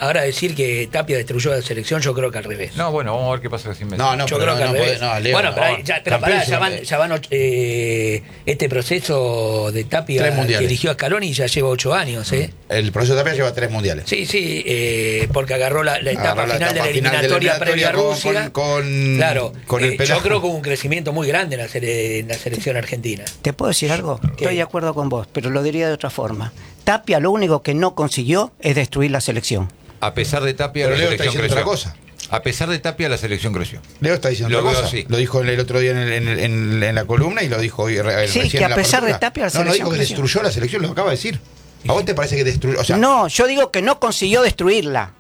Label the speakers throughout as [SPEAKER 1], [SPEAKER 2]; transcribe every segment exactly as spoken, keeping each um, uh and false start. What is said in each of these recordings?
[SPEAKER 1] ahora decir que Tapia destruyó la selección, yo creo que al revés.
[SPEAKER 2] No, bueno, vamos a ver qué pasa sin Messi.
[SPEAKER 3] No, no,
[SPEAKER 1] yo
[SPEAKER 3] pero
[SPEAKER 1] creo que
[SPEAKER 3] no,
[SPEAKER 1] al
[SPEAKER 3] no
[SPEAKER 1] revés.
[SPEAKER 3] puede- no, Leo,
[SPEAKER 1] bueno, pero,
[SPEAKER 3] no.
[SPEAKER 1] ahí ya, pero
[SPEAKER 3] Campeón
[SPEAKER 1] pará, ya van,
[SPEAKER 3] siempre.
[SPEAKER 1] ya van ocho- eh, este proceso de Tapia
[SPEAKER 3] Tres
[SPEAKER 1] que
[SPEAKER 3] mundiales.
[SPEAKER 1] eligió a Scaloni ya lleva ocho años, ¿eh?
[SPEAKER 3] El proceso de Tapia lleva tres mundiales.
[SPEAKER 1] Sí, sí, eh, porque agarró la, la etapa
[SPEAKER 3] Agarró la
[SPEAKER 1] final
[SPEAKER 3] etapa
[SPEAKER 1] de la
[SPEAKER 3] final de la
[SPEAKER 1] eliminatoria previa a
[SPEAKER 3] eliminatoria
[SPEAKER 1] Rusia.
[SPEAKER 3] con- con-
[SPEAKER 1] claro,
[SPEAKER 3] con el
[SPEAKER 1] eh,
[SPEAKER 3] pelazo.
[SPEAKER 1] yo creo que hubo un crecimiento muy grande en la, sele- en la selección argentina.
[SPEAKER 4] ¿Te puedo decir algo?
[SPEAKER 1] ¿Qué?
[SPEAKER 4] Estoy de acuerdo con vos, pero lo diría de otra forma. Tapia lo único que no consiguió es destruir la selección.
[SPEAKER 2] A pesar de Tapia,
[SPEAKER 3] Pero
[SPEAKER 2] la
[SPEAKER 3] Leo está
[SPEAKER 2] selección
[SPEAKER 3] diciendo
[SPEAKER 2] creció.
[SPEAKER 3] otra cosa.
[SPEAKER 2] A pesar de Tapia, la selección creció.
[SPEAKER 3] Leo está diciendo
[SPEAKER 2] Lo
[SPEAKER 3] otra
[SPEAKER 2] veo
[SPEAKER 3] cosa.
[SPEAKER 2] así.
[SPEAKER 3] Lo dijo el, el otro día en, el- en, el- en, en la columna y lo dijo hoy re-
[SPEAKER 4] Sí,
[SPEAKER 3] recién
[SPEAKER 4] que
[SPEAKER 3] en
[SPEAKER 4] a
[SPEAKER 3] la
[SPEAKER 4] pesar de
[SPEAKER 3] apertura.
[SPEAKER 4] Tapia, la
[SPEAKER 3] No, no
[SPEAKER 4] selección
[SPEAKER 3] dijo que
[SPEAKER 4] creció.
[SPEAKER 3] destruyó la selección, lo acaba de decir. ¿A vos te parece que destruyó? O sea,
[SPEAKER 4] No, yo digo que no consiguió destruirla.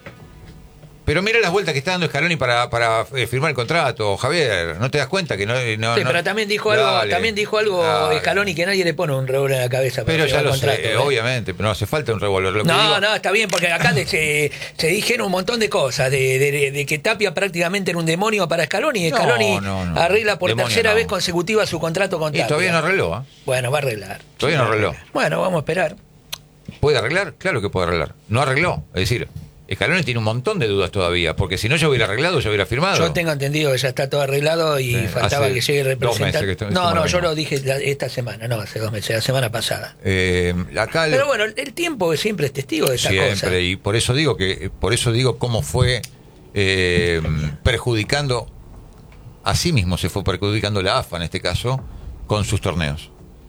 [SPEAKER 2] Pero mira las vueltas que está dando Scaloni para, para eh, firmar el contrato, Javier. ¿No te das cuenta que no? no
[SPEAKER 1] Sí,
[SPEAKER 2] no-
[SPEAKER 1] pero también dijo algo,
[SPEAKER 2] Dale,
[SPEAKER 1] también dijo algo
[SPEAKER 2] dale.
[SPEAKER 1] Scaloni que nadie le pone un revólver en la cabeza para
[SPEAKER 2] Pero ya
[SPEAKER 1] firmar
[SPEAKER 2] lo
[SPEAKER 1] contrato,
[SPEAKER 2] sé,
[SPEAKER 1] ¿eh?
[SPEAKER 2] obviamente, pero no hace falta un revólver. Lo que
[SPEAKER 1] No,
[SPEAKER 2] digo-
[SPEAKER 1] no, está bien, porque acá de- se, se dijeron un montón de cosas, de, de- de que Tapia prácticamente era un demonio para Scaloni, y
[SPEAKER 2] No,
[SPEAKER 1] Scaloni
[SPEAKER 2] no, no.
[SPEAKER 1] arregla por
[SPEAKER 2] Demonio
[SPEAKER 1] tercera
[SPEAKER 2] no.
[SPEAKER 1] vez consecutiva su contrato con
[SPEAKER 2] Y
[SPEAKER 1] Tapia.
[SPEAKER 2] todavía no arregló, ¿eh?
[SPEAKER 1] Bueno, va a arreglar.
[SPEAKER 2] Todavía no arregló.
[SPEAKER 1] Bueno, vamos a esperar.
[SPEAKER 2] ¿Puede arreglar? Claro que puede arreglar. No arregló. Es decir, Scaloni tiene un montón de dudas todavía, porque si no yo hubiera arreglado, yo hubiera firmado.
[SPEAKER 1] Yo tengo entendido que ya está todo arreglado y
[SPEAKER 2] Sí,
[SPEAKER 1] faltaba
[SPEAKER 2] hace
[SPEAKER 1] que llegue el
[SPEAKER 2] dos meses
[SPEAKER 1] representante.
[SPEAKER 2] que esto-
[SPEAKER 1] no,
[SPEAKER 2] esto
[SPEAKER 1] no,
[SPEAKER 2] me
[SPEAKER 1] yo
[SPEAKER 2] arregló.
[SPEAKER 1] lo dije la- esta semana, no, hace dos meses, la semana pasada.
[SPEAKER 2] Eh, acá
[SPEAKER 1] Pero bueno, el tiempo siempre es testigo de esta
[SPEAKER 2] siempre,
[SPEAKER 1] cosa.
[SPEAKER 2] y por eso digo que, por eso digo cómo fue eh, perjudicando, a sí mismo se fue perjudicando la A F A en este caso, con sus torneos.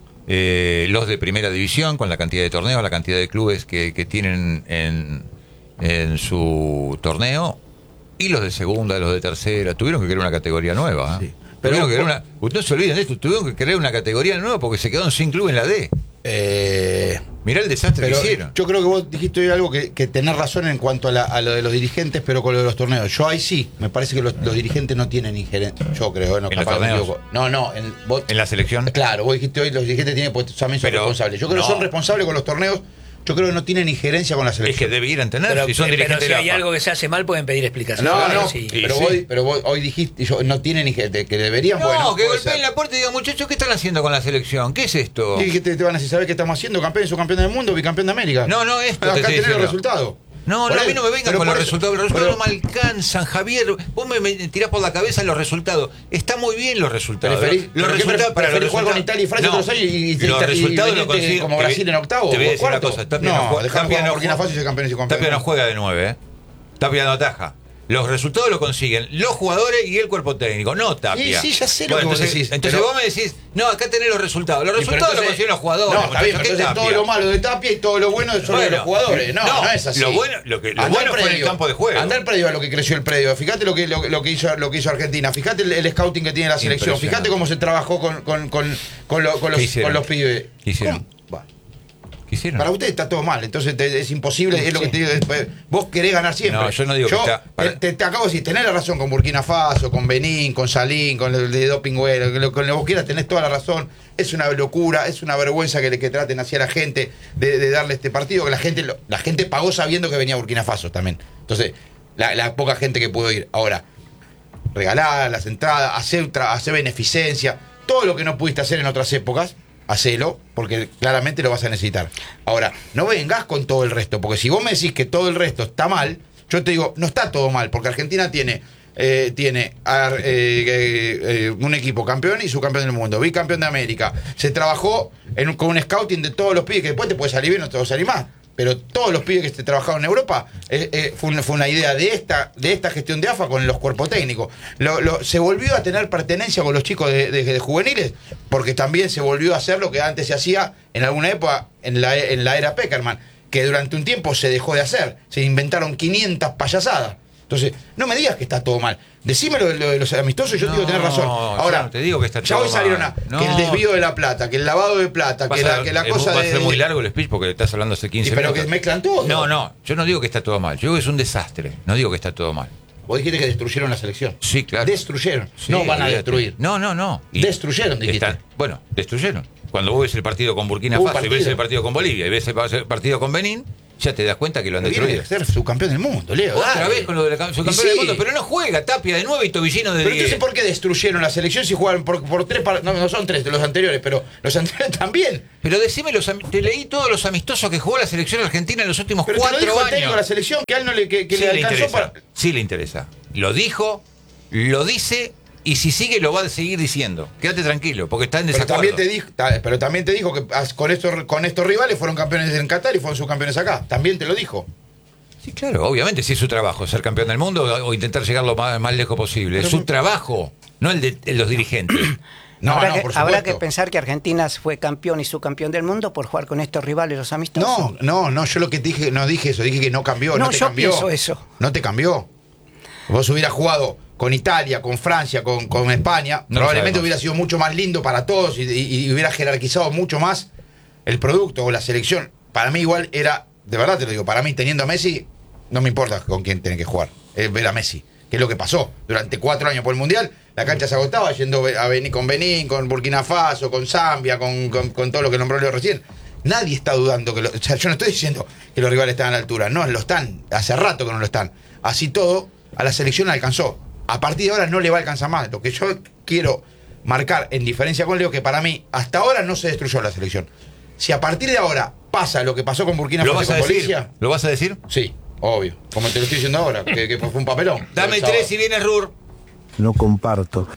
[SPEAKER 2] Eh, los de primera división, con la cantidad de torneos, la cantidad de clubes que, que tienen en, en su torneo, y los de segunda, los de tercera, tuvieron que crear una categoría nueva. ¿eh?
[SPEAKER 3] Sí. Pero
[SPEAKER 2] Tuvieron que crear
[SPEAKER 3] vos-
[SPEAKER 2] una, ustedes no se olviden de esto, tuvieron que crear una categoría nueva porque se quedaron sin club en la D.
[SPEAKER 3] eh,
[SPEAKER 2] Mirá el desastre
[SPEAKER 3] pero
[SPEAKER 2] que hicieron.
[SPEAKER 3] yo creo que vos dijiste hoy algo que, que tenés razón en cuanto a, la- a lo de los dirigentes, pero con lo de los torneos. Yo ahí sí, me parece que los, los dirigentes no tienen injerencia. Yo creo, no,
[SPEAKER 2] ¿En los
[SPEAKER 3] capaz me
[SPEAKER 2] torneos?
[SPEAKER 3] equivoco. No, no, en, vos-
[SPEAKER 2] En la selección.
[SPEAKER 3] Claro, vos dijiste hoy los dirigentes tienen, pues también son
[SPEAKER 2] Pero,
[SPEAKER 3] responsables. Yo creo que
[SPEAKER 2] no.
[SPEAKER 3] son responsables con los torneos. Yo creo que no tienen injerencia con la
[SPEAKER 2] Es
[SPEAKER 3] selección.
[SPEAKER 2] que debieran tener,
[SPEAKER 1] Pero,
[SPEAKER 2] si son
[SPEAKER 1] pero
[SPEAKER 2] dirigentes
[SPEAKER 1] si
[SPEAKER 2] de la
[SPEAKER 1] hay
[SPEAKER 2] A F A.
[SPEAKER 1] algo que se hace mal, pueden pedir explicaciones.
[SPEAKER 3] No, no,
[SPEAKER 1] Sí.
[SPEAKER 2] Y
[SPEAKER 3] pero,
[SPEAKER 2] sí.
[SPEAKER 3] vos, pero vos hoy dijiste, yo, no tienen injerencia, que deberían,
[SPEAKER 2] No,
[SPEAKER 3] bueno.
[SPEAKER 2] que
[SPEAKER 3] puede
[SPEAKER 2] golpeen
[SPEAKER 3] ser.
[SPEAKER 2] la puerta y digan, muchachos, ¿qué están haciendo con la selección? ¿Qué es esto?
[SPEAKER 3] Sí, que te, te van a decir, ¿sabés qué estamos haciendo? Campeón, subcampeón del mundo, bicampeón de América.
[SPEAKER 2] No, no, esto te
[SPEAKER 3] Acá
[SPEAKER 2] estoy
[SPEAKER 3] tenés los
[SPEAKER 2] diciendo.
[SPEAKER 3] resultados.
[SPEAKER 2] No,
[SPEAKER 3] Por
[SPEAKER 2] no, a
[SPEAKER 3] ahí-
[SPEAKER 2] mí no me vengan
[SPEAKER 3] pero
[SPEAKER 2] con los
[SPEAKER 3] por-
[SPEAKER 2] resultados. Los resultados
[SPEAKER 3] pero-
[SPEAKER 2] no me alcanzan, Javier. Vos me, me tirás por la cabeza los resultados. Está muy bien los resultados.
[SPEAKER 3] Preferís-
[SPEAKER 2] los
[SPEAKER 3] ¿pero qué
[SPEAKER 2] resultados
[SPEAKER 3] pre- preferís jugar con Italia y Francia todos los años y- y-
[SPEAKER 2] los
[SPEAKER 3] y- y
[SPEAKER 2] resultados
[SPEAKER 3] venirte
[SPEAKER 2] lo consiguen
[SPEAKER 3] como Brasil en octavo
[SPEAKER 2] Te voy a
[SPEAKER 3] o
[SPEAKER 2] decir una
[SPEAKER 3] cuarto?
[SPEAKER 2] cosa. Tapia
[SPEAKER 3] No,
[SPEAKER 2] no, juega-
[SPEAKER 3] dejá
[SPEAKER 2] Tapia
[SPEAKER 3] jugar
[SPEAKER 2] no
[SPEAKER 3] Burkina
[SPEAKER 2] juega-
[SPEAKER 3] Faso y ser campeón y ser campeón.
[SPEAKER 2] Tapia no juega de nueve, ¿eh? Tapia no ataja. Los resultados lo consiguen los jugadores y el cuerpo técnico, no Tapia.
[SPEAKER 3] Sí, sí, ya sé lo
[SPEAKER 2] Bueno,
[SPEAKER 3] que vos
[SPEAKER 2] entonces,
[SPEAKER 3] decís,
[SPEAKER 2] Entonces
[SPEAKER 3] pero-
[SPEAKER 2] vos me decís, no, acá tenés los resultados. Los
[SPEAKER 3] Y pero
[SPEAKER 2] resultados
[SPEAKER 3] entonces-
[SPEAKER 2] lo consiguen los jugadores.
[SPEAKER 3] No, está bien,
[SPEAKER 2] muchachos,
[SPEAKER 3] pero
[SPEAKER 2] ¿qué
[SPEAKER 3] entonces todo
[SPEAKER 2] Tapia?
[SPEAKER 3] lo malo de Tapia y todo lo bueno es solo de
[SPEAKER 2] Bueno,
[SPEAKER 3] los jugadores. No, no,
[SPEAKER 2] no,
[SPEAKER 3] es así.
[SPEAKER 2] lo bueno- lo que- lo
[SPEAKER 3] Andá
[SPEAKER 2] bueno
[SPEAKER 3] al
[SPEAKER 2] fue en el
[SPEAKER 3] predio.
[SPEAKER 2] campo de juego.
[SPEAKER 3] Andá al predio a lo que creció el predio. Fíjate lo que, lo, lo que hizo lo que hizo Argentina. Fíjate el, el scouting que tiene la selección.
[SPEAKER 2] Impresionante.
[SPEAKER 3] Fíjate cómo se trabajó con, con, con, con, lo- con
[SPEAKER 2] ¿Qué
[SPEAKER 3] los,
[SPEAKER 2] hicieron?
[SPEAKER 3] con los pibes.
[SPEAKER 2] ¿Qué hicieron?
[SPEAKER 3] ¿Cómo? Va.
[SPEAKER 2] ¿Qué hicieron?
[SPEAKER 3] Para usted está todo mal, entonces te- es imposible, es lo que te digo. es- Vos querés ganar siempre.
[SPEAKER 2] No, yo no digo que está- para-
[SPEAKER 3] Te, te acabo de decir, tenés la razón con Burkina Faso, con Benín, con Salín, con el de Doping Güero, con lo que vos quieras, tenés toda la razón. Es una locura, es una vergüenza que, le- que traten así a la gente de, de darle este partido, que la gente lo- la gente pagó sabiendo que venía Burkina Faso también. Entonces, la, la poca gente que pudo ir. Ahora, regalar las entradas, hacer, tra- hacer beneficencia, todo lo que no pudiste hacer en otras épocas, hacelo, porque claramente lo vas a necesitar. Ahora, no vengas con todo el resto, porque si vos me decís que todo el resto está mal, yo te digo, no está todo mal, porque Argentina tiene eh, tiene ar- eh, eh, eh, un equipo campeón y subcampeón del mundo, bicampeón de América. Se trabajó en un- con un scouting de todos los pibes, que después te puede salir bien o te puede salir mal. Pero todos los pibes que se trabajaron en Europa eh, eh, fue, una, fue una idea de esta de esta gestión de A F A con los cuerpos técnicos. Lo, lo- se volvió a tener pertenencia con los chicos de, de- de juveniles, porque también se volvió a hacer lo que antes se hacía en alguna época en la, en la era Peckerman, que durante un tiempo se dejó de hacer. Se inventaron quinientas payasadas. Entonces, no me digas que está todo mal. Decime lo de, lo de los amistosos y yo
[SPEAKER 2] No,
[SPEAKER 3] te digo, tenés razón. Ahora,
[SPEAKER 2] yo no te digo que está
[SPEAKER 3] ya
[SPEAKER 2] todo
[SPEAKER 3] hoy salieron
[SPEAKER 2] mal.
[SPEAKER 3] a,
[SPEAKER 2] No.
[SPEAKER 3] que el desvío de la plata, que el lavado de plata, que
[SPEAKER 2] Pasa-
[SPEAKER 3] la, que la
[SPEAKER 2] es-
[SPEAKER 3] cosa
[SPEAKER 2] va
[SPEAKER 3] de...
[SPEAKER 2] a ser muy largo el speech porque estás hablando hace quince
[SPEAKER 3] Sí, pero
[SPEAKER 2] minutos.
[SPEAKER 3] que mezclan todo.
[SPEAKER 2] No, no, yo no digo que está todo mal. Yo digo que es un desastre. No digo que está todo mal.
[SPEAKER 3] Vos dijiste que destruyeron la selección.
[SPEAKER 2] Sí, claro.
[SPEAKER 3] Destruyeron.
[SPEAKER 2] Sí,
[SPEAKER 3] no van a
[SPEAKER 2] olvídate.
[SPEAKER 3] destruir.
[SPEAKER 2] No, no, no. Y
[SPEAKER 3] Destruyeron, dijiste.
[SPEAKER 2] están- bueno, destruyeron. Cuando vos ves el partido con Burkina
[SPEAKER 3] Un
[SPEAKER 2] Faso y ves
[SPEAKER 3] partido.
[SPEAKER 2] el partido con Bolivia y ves el pa- el partido con Benín, ya te das cuenta que lo han
[SPEAKER 3] Viene
[SPEAKER 2] destruido.
[SPEAKER 3] de ser subcampeón del mundo, Leo.
[SPEAKER 2] Otra
[SPEAKER 3] dale.
[SPEAKER 2] vez con lo de la cam- subcampeón
[SPEAKER 3] Y sí.
[SPEAKER 2] del mundo, pero no juega Tapia de nuevo y Tobillino de
[SPEAKER 3] Pero
[SPEAKER 2] diez.
[SPEAKER 3] entonces, ¿por qué destruyeron la selección si jugaron por, por tres par- no, no son tres de los anteriores, pero los anteriores también?
[SPEAKER 2] Pero decime, los, am- te leí todos los amistosos que jugó la selección argentina en los últimos
[SPEAKER 3] Pero te lo
[SPEAKER 2] cuatro
[SPEAKER 3] dijo el técnico
[SPEAKER 2] años.
[SPEAKER 3] de la selección, que a él no le, que, que
[SPEAKER 2] Sí
[SPEAKER 3] le
[SPEAKER 2] le
[SPEAKER 3] alcanzó
[SPEAKER 2] interesa,
[SPEAKER 3] para...
[SPEAKER 2] sí le interesa. Lo dijo, lo dice y si sigue lo va a seguir diciendo. Quédate tranquilo, porque está en
[SPEAKER 3] Pero
[SPEAKER 2] desacuerdo.
[SPEAKER 3] también, te dijo, ta- pero también te dijo que as- con estos, con estos rivales fueron campeones en Qatar y fueron subcampeones acá. También te lo dijo.
[SPEAKER 2] Sí, claro, obviamente, sí es su trabajo, ser campeón del mundo o intentar llegar lo más, más lejos posible. Es su trabajo, no el de el los dirigentes.
[SPEAKER 3] No,
[SPEAKER 4] habrá,
[SPEAKER 3] no,
[SPEAKER 4] que,
[SPEAKER 3] por
[SPEAKER 4] habrá
[SPEAKER 3] supuesto.
[SPEAKER 4] que pensar que Argentina fue campeón y subcampeón del mundo por jugar con estos rivales los amistosos.
[SPEAKER 3] No, no, no, yo lo que te dije, no dije eso, dije que no cambió, no,
[SPEAKER 4] No,
[SPEAKER 3] te
[SPEAKER 4] yo
[SPEAKER 3] cambió.
[SPEAKER 4] pienso eso.
[SPEAKER 3] No te cambió. Vos hubieras jugado con Italia, con Francia, con, con España,
[SPEAKER 2] No lo
[SPEAKER 3] probablemente
[SPEAKER 2] sabemos.
[SPEAKER 3] hubiera sido mucho más lindo para todos y, y- y hubiera jerarquizado mucho más el producto o la selección. Para mí igual era, de verdad te lo digo, para mí teniendo a Messi, no me importa con quién tiene que jugar, es ver a Messi, que es lo que pasó durante cuatro años por el Mundial. La cancha se agotaba yendo a Benín, con Benín, con Burkina Faso, con Zambia, con, con- con todo lo que nombró Leo recién. Nadie está dudando que lo, o sea, yo no estoy diciendo que los rivales están a la altura, no, lo están, hace rato que no lo están. Así todo, a la selección le alcanzó. A partir de ahora no le va a alcanzar más. Lo que yo quiero marcar en diferencia con Leo, que para mí hasta ahora no se destruyó la selección. Si a partir de ahora pasa lo que pasó con Burkina
[SPEAKER 2] ¿Lo
[SPEAKER 3] Faso
[SPEAKER 2] vas
[SPEAKER 3] y
[SPEAKER 2] a
[SPEAKER 3] con
[SPEAKER 2] decir?
[SPEAKER 3] Bolivia,
[SPEAKER 2] ¿Lo vas a decir?
[SPEAKER 3] sí, obvio, como te lo estoy diciendo ahora, que, que fue un papelón.
[SPEAKER 2] Dame
[SPEAKER 3] El sábado.
[SPEAKER 2] tres y viene Rur.
[SPEAKER 5] No comparto.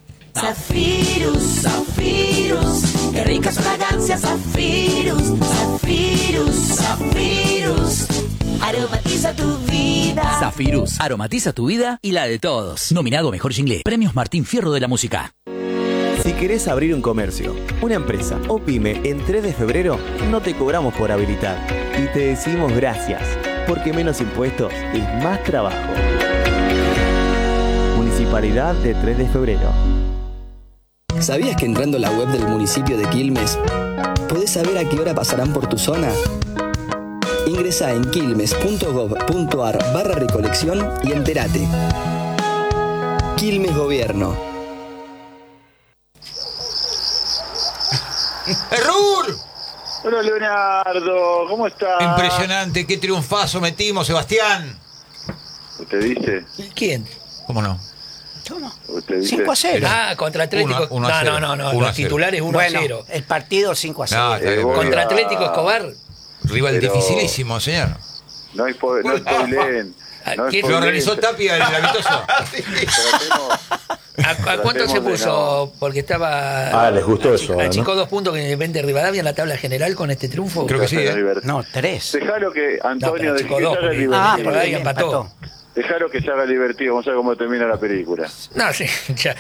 [SPEAKER 6] Zafirus, Zafirus, qué ricas fragancias, Zafirus, Zafirus, Zafirus, aromatiza tu vida.
[SPEAKER 7] Zafirus, aromatiza tu vida y la de todos. Nominado Mejor Jingle, Premios Martín Fierro de la Música.
[SPEAKER 5] Si querés abrir un comercio, una empresa o pyme en tres de febrero, no te cobramos por habilitar. Y te decimos gracias, porque menos impuestos es más trabajo. Municipalidad de tres de febrero.
[SPEAKER 8] ¿Sabías que entrando a la web del municipio de Quilmes podés saber a qué hora pasarán por tu zona? Ingresá en quilmes.gov.ar barra recolección y entérate. Quilmes Gobierno.
[SPEAKER 2] ¡Rur!
[SPEAKER 9] Hola Leonardo, ¿cómo estás?
[SPEAKER 2] Impresionante, qué triunfazo metimos, Sebastián.
[SPEAKER 9] ¿Usted dice?
[SPEAKER 1] ¿Quién?
[SPEAKER 2] ¿Cómo no?
[SPEAKER 4] ¿Cómo?
[SPEAKER 9] ¿Usted dice?
[SPEAKER 4] cinco a cero.
[SPEAKER 1] Ah, contra Atlético.
[SPEAKER 2] Uno- uno a
[SPEAKER 1] no,
[SPEAKER 2] cero.
[SPEAKER 1] no, no, no.
[SPEAKER 2] Uno a
[SPEAKER 1] Los
[SPEAKER 2] cero.
[SPEAKER 1] titulares uno
[SPEAKER 4] Bueno,
[SPEAKER 1] a cero.
[SPEAKER 4] el partido cinco a cero.
[SPEAKER 2] No, está
[SPEAKER 9] Eh,
[SPEAKER 2] bien.
[SPEAKER 9] voy
[SPEAKER 1] Contra
[SPEAKER 9] a-
[SPEAKER 1] Atlético Escobar.
[SPEAKER 2] Rival
[SPEAKER 9] Pero-
[SPEAKER 2] dificilísimo, señor.
[SPEAKER 9] No, spo- no spoileen. No
[SPEAKER 1] ¿Quién
[SPEAKER 2] ¿Lo
[SPEAKER 9] spoileen.
[SPEAKER 2] organizó Tapia el amistoso?
[SPEAKER 9] Tratemos-
[SPEAKER 1] ¿A, a cuánto se
[SPEAKER 9] Tratemos de
[SPEAKER 1] puso? Porque estaba.
[SPEAKER 5] Ah, les gustó eso, ¿no?
[SPEAKER 1] Achicó dos puntos con Independiente Rivadavia en la tabla general con este triunfo.
[SPEAKER 2] Creo que sí, ¿eh?
[SPEAKER 4] No, tres.
[SPEAKER 9] Dejalo que
[SPEAKER 1] No,
[SPEAKER 9] Antonio
[SPEAKER 1] pero
[SPEAKER 9] de
[SPEAKER 1] achicó
[SPEAKER 9] que
[SPEAKER 1] dos,
[SPEAKER 9] se haga
[SPEAKER 1] porque-
[SPEAKER 9] divertido.
[SPEAKER 4] Ah,
[SPEAKER 1] porque
[SPEAKER 4] porque
[SPEAKER 1] ahí empató.
[SPEAKER 9] Dejalo que se haga divertido, vamos a ver cómo termina la película.
[SPEAKER 1] No, sí, ya.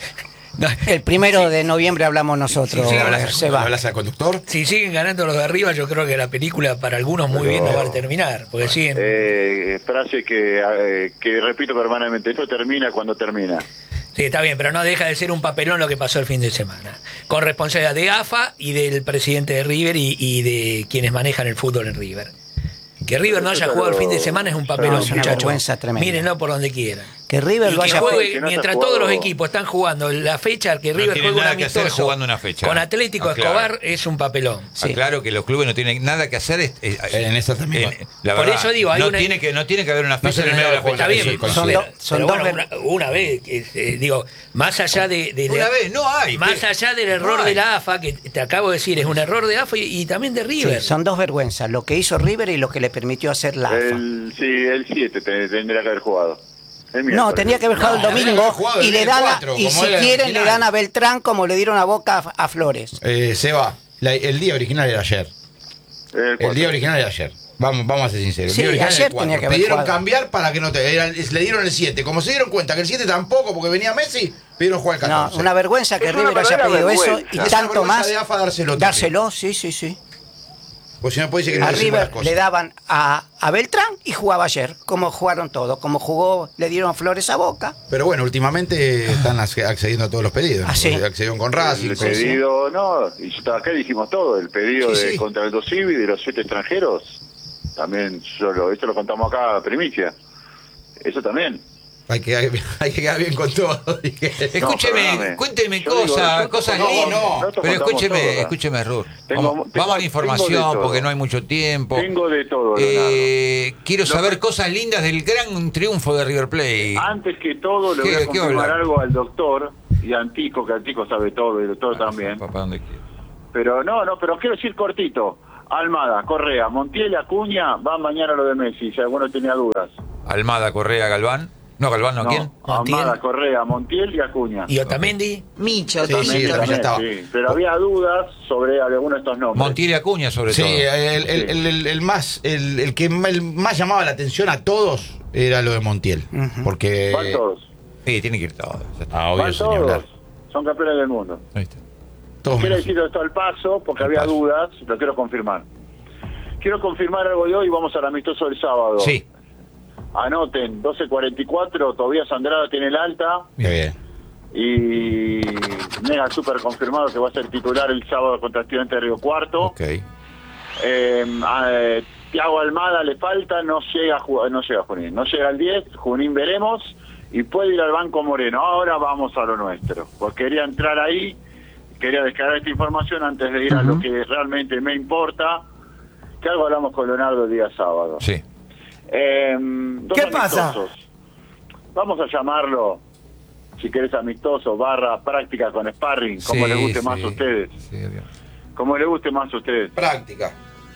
[SPEAKER 1] No,
[SPEAKER 4] El primero de noviembre hablamos nosotros,
[SPEAKER 1] Sí, sí, hablas-
[SPEAKER 4] se va.
[SPEAKER 3] ¿Hablas al conductor?
[SPEAKER 1] si siguen ganando los de arriba, yo creo que la película para algunos muy bien no va a terminar. Porque siguen.
[SPEAKER 9] Eh, frase que, eh, que repito permanentemente, esto termina cuando termina.
[SPEAKER 1] Sí, está bien, pero no deja de ser un papelón lo que pasó el fin de semana. Con responsabilidad de A F A y del presidente de River y, y de quienes manejan el fútbol en River. Que River no haya jugado el fin de semana es un papelón,
[SPEAKER 4] No, es una
[SPEAKER 1] muchachos.
[SPEAKER 4] vergüenza tremenda.
[SPEAKER 1] Mírenlo por donde quieran.
[SPEAKER 4] Que River
[SPEAKER 1] Y
[SPEAKER 4] lo
[SPEAKER 1] que
[SPEAKER 4] haya
[SPEAKER 1] juegue,
[SPEAKER 9] que no se
[SPEAKER 1] mientras
[SPEAKER 9] ha jugado-
[SPEAKER 1] todos los equipos están jugando la fecha, que
[SPEAKER 2] No
[SPEAKER 1] River
[SPEAKER 2] tiene
[SPEAKER 1] juegue un
[SPEAKER 2] nada que hacer
[SPEAKER 1] amistoso
[SPEAKER 2] jugando una fecha.
[SPEAKER 1] con Atlético
[SPEAKER 2] Ah, claro.
[SPEAKER 1] Escobar es un papelón.
[SPEAKER 4] Sí.
[SPEAKER 2] Aclaro que los clubes no tienen nada que hacer. es- es-
[SPEAKER 3] En esa también.
[SPEAKER 2] en- la
[SPEAKER 1] Por
[SPEAKER 2] verdad,
[SPEAKER 1] eso digo, hay
[SPEAKER 2] no,
[SPEAKER 1] una-
[SPEAKER 2] tiene que, no tiene que haber una
[SPEAKER 3] No
[SPEAKER 2] fecha
[SPEAKER 3] se
[SPEAKER 2] en el
[SPEAKER 3] le
[SPEAKER 2] medio de la
[SPEAKER 3] da
[SPEAKER 2] fecha.
[SPEAKER 1] Está bien,
[SPEAKER 3] Sí,
[SPEAKER 1] pero
[SPEAKER 4] son dos- son
[SPEAKER 1] pero
[SPEAKER 4] dos
[SPEAKER 1] bueno,
[SPEAKER 4] ver-
[SPEAKER 1] una, una vez, eh, eh, digo, más allá de, de-
[SPEAKER 2] Una vez, no hay.
[SPEAKER 1] más
[SPEAKER 2] pero-
[SPEAKER 1] allá del error
[SPEAKER 2] no hay.
[SPEAKER 1] de la A F A, que te acabo de decir, es un error de A F A y, y también de
[SPEAKER 4] Sí,
[SPEAKER 1] River.
[SPEAKER 4] son dos vergüenzas, lo que hizo River y lo que le permitió hacer la A F A.
[SPEAKER 9] El, sí, el siete te- tendría que haber jugado. El
[SPEAKER 4] No,
[SPEAKER 9] miércoles.
[SPEAKER 4] tenía que haber jugado
[SPEAKER 3] No,
[SPEAKER 4] el
[SPEAKER 3] tenía que
[SPEAKER 4] domingo
[SPEAKER 3] haber jugado el
[SPEAKER 4] y le
[SPEAKER 3] día
[SPEAKER 4] dan a-
[SPEAKER 3] cuatro,
[SPEAKER 4] y
[SPEAKER 3] como
[SPEAKER 4] si
[SPEAKER 3] era el
[SPEAKER 4] quieren le
[SPEAKER 3] original.
[SPEAKER 4] dan a Beltrán como le dieron a Boca a, a Flores.
[SPEAKER 3] Eh, Seba, la- el día original era ayer.
[SPEAKER 9] El
[SPEAKER 3] El
[SPEAKER 9] cuatro.
[SPEAKER 3] día original era ayer. Vamos, vamos a ser sinceros. El
[SPEAKER 4] Sí,
[SPEAKER 3] día original era
[SPEAKER 4] ayer
[SPEAKER 3] el cuatro.
[SPEAKER 4] tenía que haber
[SPEAKER 3] Pidieron
[SPEAKER 4] jugado.
[SPEAKER 3] cambiar para que no te. era- le dieron el siete. Como se dieron cuenta que el siete tampoco, porque venía Messi, pidieron jugar el
[SPEAKER 4] No,
[SPEAKER 3] catorce.
[SPEAKER 4] una vergüenza que
[SPEAKER 9] Es una
[SPEAKER 4] River haya
[SPEAKER 9] verdadera
[SPEAKER 4] pedido eso
[SPEAKER 9] vergüenza.
[SPEAKER 4] y
[SPEAKER 3] Es una
[SPEAKER 4] tanto
[SPEAKER 3] vergüenza
[SPEAKER 4] más.
[SPEAKER 3] de A F A dárselo también.
[SPEAKER 4] Dárselo, sí, sí, sí.
[SPEAKER 3] Pues si no puede decir que no
[SPEAKER 4] A
[SPEAKER 3] decimos las
[SPEAKER 4] River
[SPEAKER 3] cosas.
[SPEAKER 4] le daban a, a Beltrán y jugaba ayer, como jugaron todos, como jugó, le dieron Flores a Boca.
[SPEAKER 3] Pero bueno, últimamente están ac- accediendo a todos los pedidos.
[SPEAKER 4] Ah, sí.
[SPEAKER 3] Accedieron con Racing.
[SPEAKER 9] El
[SPEAKER 3] con-
[SPEAKER 9] pedido, no, y yo- acá dijimos todo, el pedido
[SPEAKER 3] Sí,
[SPEAKER 9] de
[SPEAKER 3] sí.
[SPEAKER 9] contra el Dosivi de los siete extranjeros, también yo lo, esto lo contamos acá a primicia, eso también.
[SPEAKER 3] Hay que, hay, hay que quedar bien con todo.
[SPEAKER 2] Escúcheme,
[SPEAKER 9] perdóname.
[SPEAKER 2] cuénteme
[SPEAKER 9] Yo digo,
[SPEAKER 2] cosas,
[SPEAKER 9] nosotros
[SPEAKER 2] cosas
[SPEAKER 9] contamos-
[SPEAKER 2] lindas.
[SPEAKER 9] nosotros
[SPEAKER 2] Pero
[SPEAKER 9] contamos
[SPEAKER 2] escúcheme,
[SPEAKER 9] todo.
[SPEAKER 2] escúcheme, Rur.
[SPEAKER 9] Tengo-
[SPEAKER 2] Vamos,
[SPEAKER 9] tengo-
[SPEAKER 2] vamos a la
[SPEAKER 9] tengo
[SPEAKER 2] información
[SPEAKER 9] de todo.
[SPEAKER 2] porque no hay mucho tiempo.
[SPEAKER 9] Tengo de todo,
[SPEAKER 2] Eh, quiero
[SPEAKER 9] Lo
[SPEAKER 2] saber
[SPEAKER 9] que-
[SPEAKER 2] cosas lindas del gran triunfo de River Plate.
[SPEAKER 9] Antes que todo, le
[SPEAKER 2] ¿Qué-
[SPEAKER 9] voy a
[SPEAKER 2] qué
[SPEAKER 9] confirmar
[SPEAKER 2] hablar?
[SPEAKER 9] algo al doctor y a Antico, que Antico sabe todo y el doctor también.
[SPEAKER 2] Papá, ¿dónde quiere?
[SPEAKER 9] Pero no, no, pero quiero decir cortito. Almada, Correa, Montiel, Acuña, van mañana lo de Messi, si alguno tenía dudas.
[SPEAKER 2] Almada, Correa, Galván. No, Galván, ¿no?
[SPEAKER 9] No,
[SPEAKER 2] ¿Quién?
[SPEAKER 9] Almada, Correa, Montiel y Acuña.
[SPEAKER 1] ¿Y Otamendi?
[SPEAKER 4] Micho,
[SPEAKER 3] Sí,
[SPEAKER 9] También,
[SPEAKER 3] sí, también
[SPEAKER 9] también,
[SPEAKER 3] estaba.
[SPEAKER 9] sí, pero había dudas sobre alguno de estos nombres.
[SPEAKER 2] Montiel y Acuña, sobre
[SPEAKER 3] Sí,
[SPEAKER 2] todo.
[SPEAKER 3] el, el, el, el- el más, el, el que el más llamaba la atención a todos era lo de Montiel. Porque.
[SPEAKER 9] Van todos.
[SPEAKER 2] Sí, tiene que ir todo. Ya está.
[SPEAKER 3] Ah, obvio,
[SPEAKER 9] Van
[SPEAKER 3] señor.
[SPEAKER 9] todos. Son campeones del mundo.
[SPEAKER 2] Ahí está.
[SPEAKER 3] Todos
[SPEAKER 9] Quiero
[SPEAKER 3] menos-
[SPEAKER 9] decir esto al paso, porque
[SPEAKER 2] Al
[SPEAKER 9] había
[SPEAKER 2] paso.
[SPEAKER 9] dudas, lo quiero confirmar. Quiero confirmar algo de hoy, vamos al amistoso del sábado.
[SPEAKER 2] Sí.
[SPEAKER 9] Anoten, doce cuarenta y cuatro, Tobías Andrada tiene el alta
[SPEAKER 3] Qué bien.
[SPEAKER 9] y Mega super confirmado que va a ser titular el sábado contra Estudiantes de Río Cuarto.
[SPEAKER 2] Ok.
[SPEAKER 9] Eh, a, eh, Thiago Almada le falta, no llega a jugar, no llega a Junín, no llega al diez, Junín veremos y puede ir al Banco Moreno. Ahora vamos a lo nuestro, porque quería entrar ahí, quería descargar esta información antes de ir a lo que realmente me importa, que algo hablamos con Leonardo el día sábado.
[SPEAKER 2] Sí.
[SPEAKER 9] Eh, dos
[SPEAKER 10] ¿Qué pasa?
[SPEAKER 9] amistosos. Vamos a llamarlo, si querés, amistoso, barra práctica con sparring, como
[SPEAKER 2] Sí,
[SPEAKER 9] les guste
[SPEAKER 2] sí.
[SPEAKER 9] más a ustedes.
[SPEAKER 2] Sí, obvio.
[SPEAKER 9] Como les guste más a ustedes.
[SPEAKER 3] Práctica.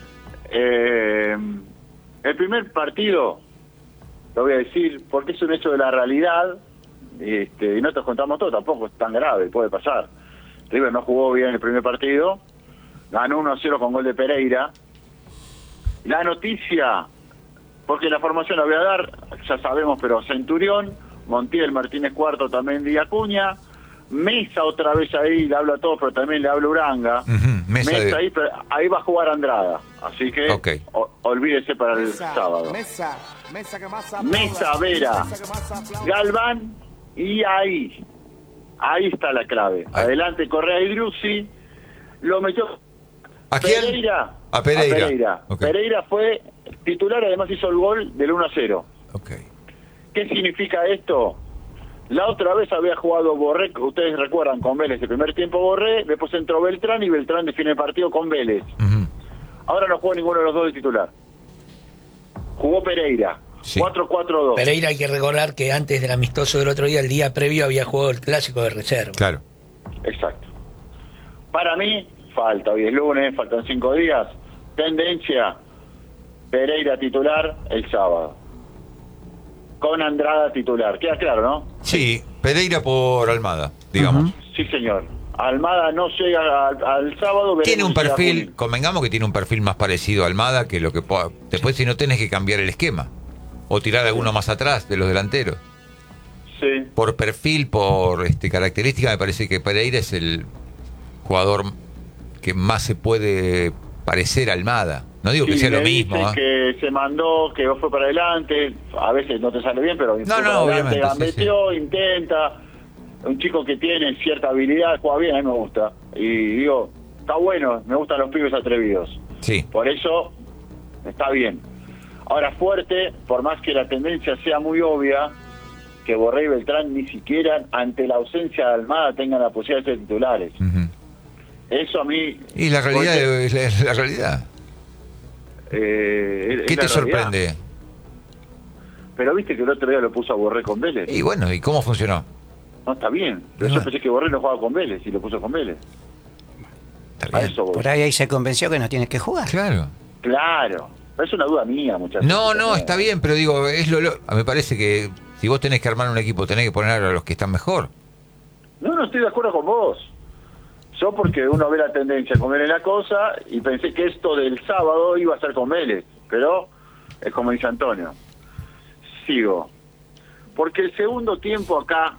[SPEAKER 9] Eh, el primer partido, lo voy a decir, porque es un hecho de la realidad, este, y no te contamos todo, tampoco es tan grave, puede pasar. River no jugó bien el primer partido, ganó uno a cero con gol de Pereira. La noticia, porque la formación la voy a dar, ya sabemos, pero Centurión, Montiel, Martínez Cuarto, también Di Acuña, Mesa otra vez ahí, le hablo a todos, pero también le hablo a Uranga.
[SPEAKER 2] Ujú, Mesa de-
[SPEAKER 9] ahí, pero ahí va a jugar Andrada, así que
[SPEAKER 2] Ok.
[SPEAKER 9] o- olvídese para el sábado.
[SPEAKER 10] Mesa, mesa que más
[SPEAKER 9] Mesa, Vera, Galván y ahí, ahí está la clave.
[SPEAKER 2] Ahí.
[SPEAKER 9] Adelante Correa y Drusi, lo metió
[SPEAKER 2] ¿A quién?
[SPEAKER 9] Pereira.
[SPEAKER 2] A Pereira.
[SPEAKER 9] A Pereira.
[SPEAKER 2] Ok.
[SPEAKER 9] Pereira fue titular, además hizo el gol del uno a cero.
[SPEAKER 2] Ok.
[SPEAKER 9] ¿Qué significa esto? La otra vez había jugado Borré, ustedes recuerdan, con Vélez, el primer tiempo Borré, después entró Beltrán y Beltrán define el partido con Vélez.
[SPEAKER 2] Ujú.
[SPEAKER 9] Ahora no jugó ninguno de los dos de titular. Jugó Pereira,
[SPEAKER 2] Sí.
[SPEAKER 9] cuatro cuatro dos.
[SPEAKER 1] Pereira, hay que recordar que antes del amistoso del otro día, el día previo, había jugado el clásico de reserva.
[SPEAKER 2] Claro.
[SPEAKER 9] Exacto. Para mí, falta, hoy es lunes, faltan cinco días. Tendencia, Pereira titular el sábado. Con Andrada titular. Queda claro, ¿no?
[SPEAKER 2] Sí, Pereira por Almada, digamos.
[SPEAKER 9] Sí, señor. Almada no llega al, al sábado. veremos
[SPEAKER 2] Tiene un
[SPEAKER 9] si llega
[SPEAKER 2] perfil,
[SPEAKER 9] Junín.
[SPEAKER 2] convengamos que tiene un perfil más parecido a Almada que lo que pueda. Después, si no tenés que cambiar el esquema o tirar alguno más atrás de los delanteros.
[SPEAKER 9] Sí.
[SPEAKER 2] Por perfil, por este característica, me parece que Pereira es el jugador que más se puede parecer a Almada. No digo que
[SPEAKER 9] Sí,
[SPEAKER 2] sea lo
[SPEAKER 9] me
[SPEAKER 2] mismo.
[SPEAKER 9] dicen
[SPEAKER 2] ¿eh?
[SPEAKER 9] que se mandó, que fue para adelante. A veces no te sale bien, pero fue
[SPEAKER 2] No, no,
[SPEAKER 9] para adelante,
[SPEAKER 2] obviamente, sí,
[SPEAKER 9] gambeteó, intenta. Un chico que tiene cierta habilidad, juega bien, a mí me gusta. Y digo, está bueno, me gustan los pibes atrevidos.
[SPEAKER 2] Sí.
[SPEAKER 9] Por eso está bien. Ahora fuerte, por más que la tendencia sea muy obvia, que Borré y Beltrán ni siquiera ante la ausencia de Almada tengan la posibilidad de ser titulares.
[SPEAKER 2] Ujú.
[SPEAKER 9] Eso a mí...
[SPEAKER 2] Y la realidad
[SPEAKER 9] porque,
[SPEAKER 2] es la, es la realidad.
[SPEAKER 9] eh, es
[SPEAKER 2] ¿Qué
[SPEAKER 9] la
[SPEAKER 2] te
[SPEAKER 9] realidad.
[SPEAKER 2] sorprende?
[SPEAKER 9] Pero viste que el otro día lo puso a Borré con Vélez.
[SPEAKER 2] Y bueno, ¿y cómo funcionó?
[SPEAKER 9] No, está bien. Pero
[SPEAKER 2] No.
[SPEAKER 9] yo pensé que Borré no jugaba con Vélez y lo puso con Vélez.
[SPEAKER 2] Está
[SPEAKER 9] A
[SPEAKER 2] bien.
[SPEAKER 9] eso voy.
[SPEAKER 4] Por ahí, ahí se convenció que no tiene que jugar.
[SPEAKER 2] Claro.
[SPEAKER 9] Claro. Es una duda mía, muchachos.
[SPEAKER 2] No, no, está bien, pero digo, es lo, lo- me parece que si vos tenés que armar un equipo, tenés que poner a los que están mejor.
[SPEAKER 9] No, no estoy de acuerdo con vos. Yo porque uno ve la tendencia con Vélez la cosa y pensé que esto del sábado iba a ser con Vélez, pero es como dice Antonio. Sigo. Porque el segundo tiempo acá